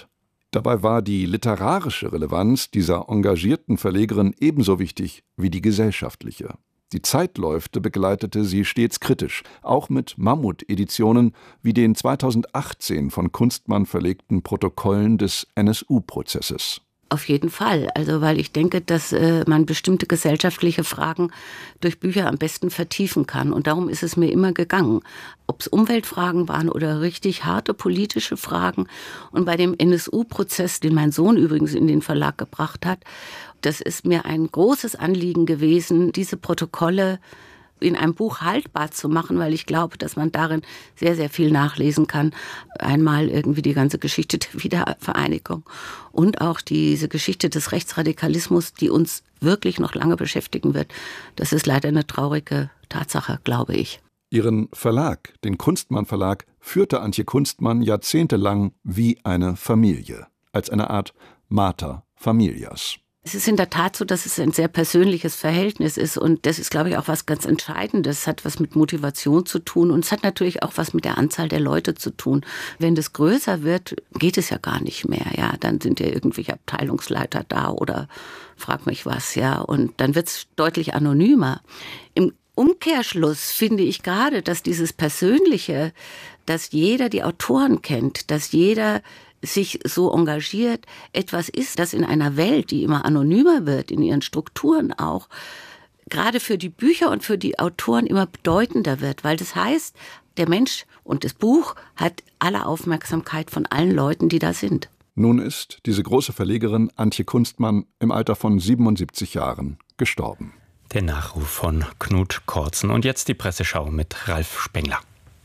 S11: Dabei war die literarische Relevanz dieser engagierten Verlegerin ebenso wichtig wie die gesellschaftliche. Die Zeitläufte begleitete sie stets kritisch, auch mit Mammuteditionen wie den 2018 von Kunstmann verlegten Protokollen des NSU-Prozesses.
S12: Auf jeden Fall. Also weil ich denke, dass man bestimmte gesellschaftliche Fragen durch Bücher am besten vertiefen kann. Und darum ist es mir immer gegangen. Ob es Umweltfragen waren oder richtig harte politische Fragen. Und bei dem NSU-Prozess, den mein Sohn übrigens in den Verlag gebracht hat, das ist mir ein großes Anliegen gewesen, diese Protokolle in einem Buch haltbar zu machen, weil ich glaube, dass man darin sehr, sehr viel nachlesen kann. Einmal irgendwie die ganze Geschichte der Wiedervereinigung und auch diese Geschichte des Rechtsradikalismus, die uns wirklich noch lange beschäftigen wird. Das ist leider eine traurige Tatsache, glaube ich.
S11: Ihren Verlag, den Kunstmann Verlag, führte Antje Kunstmann jahrzehntelang wie eine Familie, als eine Art Mater Familias.
S12: Es ist in der Tat so, dass es ein sehr persönliches Verhältnis ist und das ist, glaube ich, auch was ganz Entscheidendes. Es hat was mit Motivation zu tun und es hat natürlich auch was mit der Anzahl der Leute zu tun. Wenn das größer wird, geht es ja gar nicht mehr. Ja, dann sind ja irgendwelche Abteilungsleiter da oder frag mich was, ja, und dann wird es deutlich anonymer. Im Umkehrschluss finde ich gerade, dass dieses Persönliche, dass jeder die Autoren kennt, dass jeder sich so engagiert, etwas ist, das in einer Welt, die immer anonymer wird, in ihren Strukturen auch, gerade für die Bücher und für die Autoren immer bedeutender wird, weil das heißt, der Mensch und das Buch hat alle Aufmerksamkeit von allen Leuten, die da sind.
S11: Nun ist diese große Verlegerin Antje Kunstmann im Alter von 77 Jahren gestorben.
S3: Der Nachruf von Knut Kortzen. Und jetzt die Presseschau mit Ralf Spengler.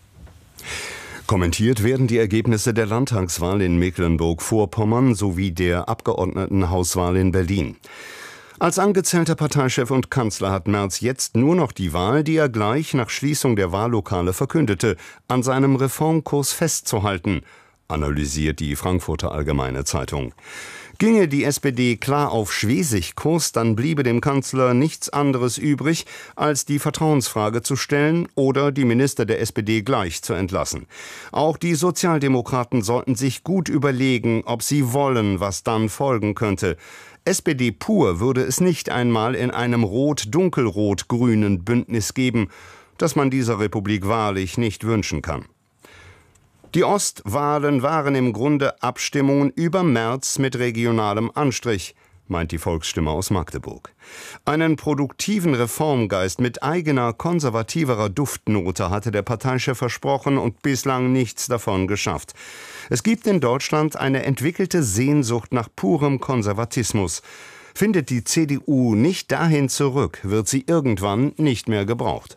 S13: Kommentiert werden die Ergebnisse der Landtagswahl in Mecklenburg-Vorpommern sowie der Abgeordnetenhauswahl in Berlin. Als angezählter Parteichef und Kanzler hat Merz jetzt nur noch die Wahl, die er gleich nach Schließung der Wahllokale verkündete, an seinem Reformkurs festzuhalten, analysiert die Frankfurter Allgemeine Zeitung. Ginge die SPD klar auf Schwesig-Kurs, dann bliebe dem Kanzler nichts anderes übrig, als die Vertrauensfrage zu stellen oder die Minister der SPD gleich zu entlassen. Auch die Sozialdemokraten sollten sich gut überlegen, ob sie wollen, was dann folgen könnte. SPD pur würde es nicht einmal in einem rot-dunkelrot-grünen Bündnis geben, das man dieser Republik wahrlich nicht wünschen kann. Die Ostwahlen waren im Grunde Abstimmungen über Merz mit regionalem Anstrich, meint die Volksstimme aus Magdeburg. Einen produktiven Reformgeist mit eigener konservativerer Duftnote hatte der Parteichef versprochen und bislang nichts davon geschafft. Es gibt in Deutschland eine entwickelte Sehnsucht nach purem Konservatismus. Findet die CDU nicht dahin zurück, wird sie irgendwann nicht mehr gebraucht.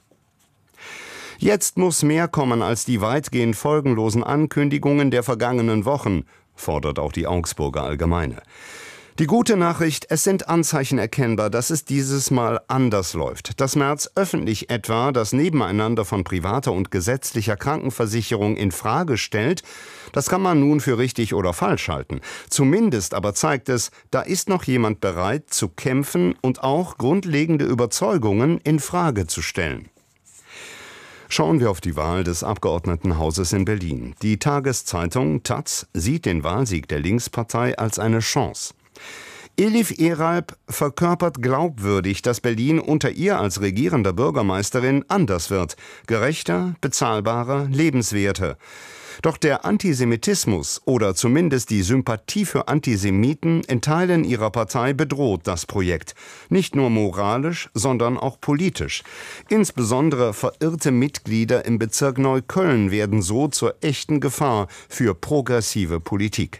S13: Jetzt muss mehr kommen als die weitgehend folgenlosen Ankündigungen der vergangenen Wochen, fordert auch die Augsburger Allgemeine. Die gute Nachricht, es sind Anzeichen erkennbar, dass es dieses Mal anders läuft. Dass Merz öffentlich etwa das Nebeneinander von privater und gesetzlicher Krankenversicherung in Frage stellt, das kann man nun für richtig oder falsch halten. Zumindest aber zeigt es, da ist noch jemand bereit zu kämpfen und auch grundlegende Überzeugungen in Frage zu stellen. Schauen wir auf die Wahl des Abgeordnetenhauses in Berlin. Die Tageszeitung taz sieht den Wahlsieg der Linkspartei als eine Chance. Elif Eralp verkörpert glaubwürdig, dass Berlin unter ihr als regierender Bürgermeisterin anders wird. Gerechter, bezahlbarer, lebenswerter. Doch der Antisemitismus oder zumindest die Sympathie für Antisemiten in Teilen ihrer Partei bedroht das Projekt. Nicht nur moralisch, sondern auch politisch. Insbesondere verirrte Mitglieder im Bezirk Neukölln werden so zur echten Gefahr für progressive Politik.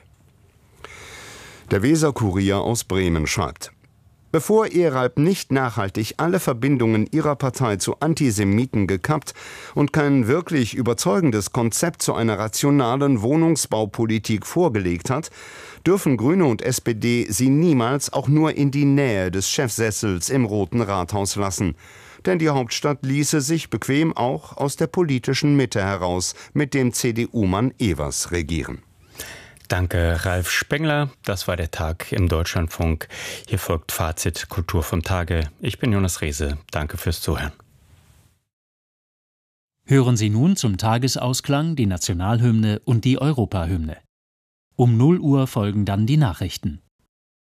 S13: Der Weser-Kurier aus Bremen schreibt: Bevor Eralp nicht nachhaltig alle Verbindungen ihrer Partei zu Antisemiten gekappt und kein wirklich überzeugendes Konzept zu einer rationalen Wohnungsbaupolitik vorgelegt hat, dürfen Grüne und SPD sie niemals auch nur in die Nähe des Chefsessels im Roten Rathaus lassen. Denn die Hauptstadt ließe sich bequem auch aus der politischen Mitte heraus mit dem CDU-Mann Evers regieren.
S3: Danke, Ralf Spengler. Das war der Tag im Deutschlandfunk. Hier folgt Fazit Kultur vom Tage. Ich bin Jonas Rehse. Danke fürs Zuhören.
S14: Hören Sie nun zum Tagesausklang die Nationalhymne und die Europahymne. Um 0 Uhr folgen dann die Nachrichten.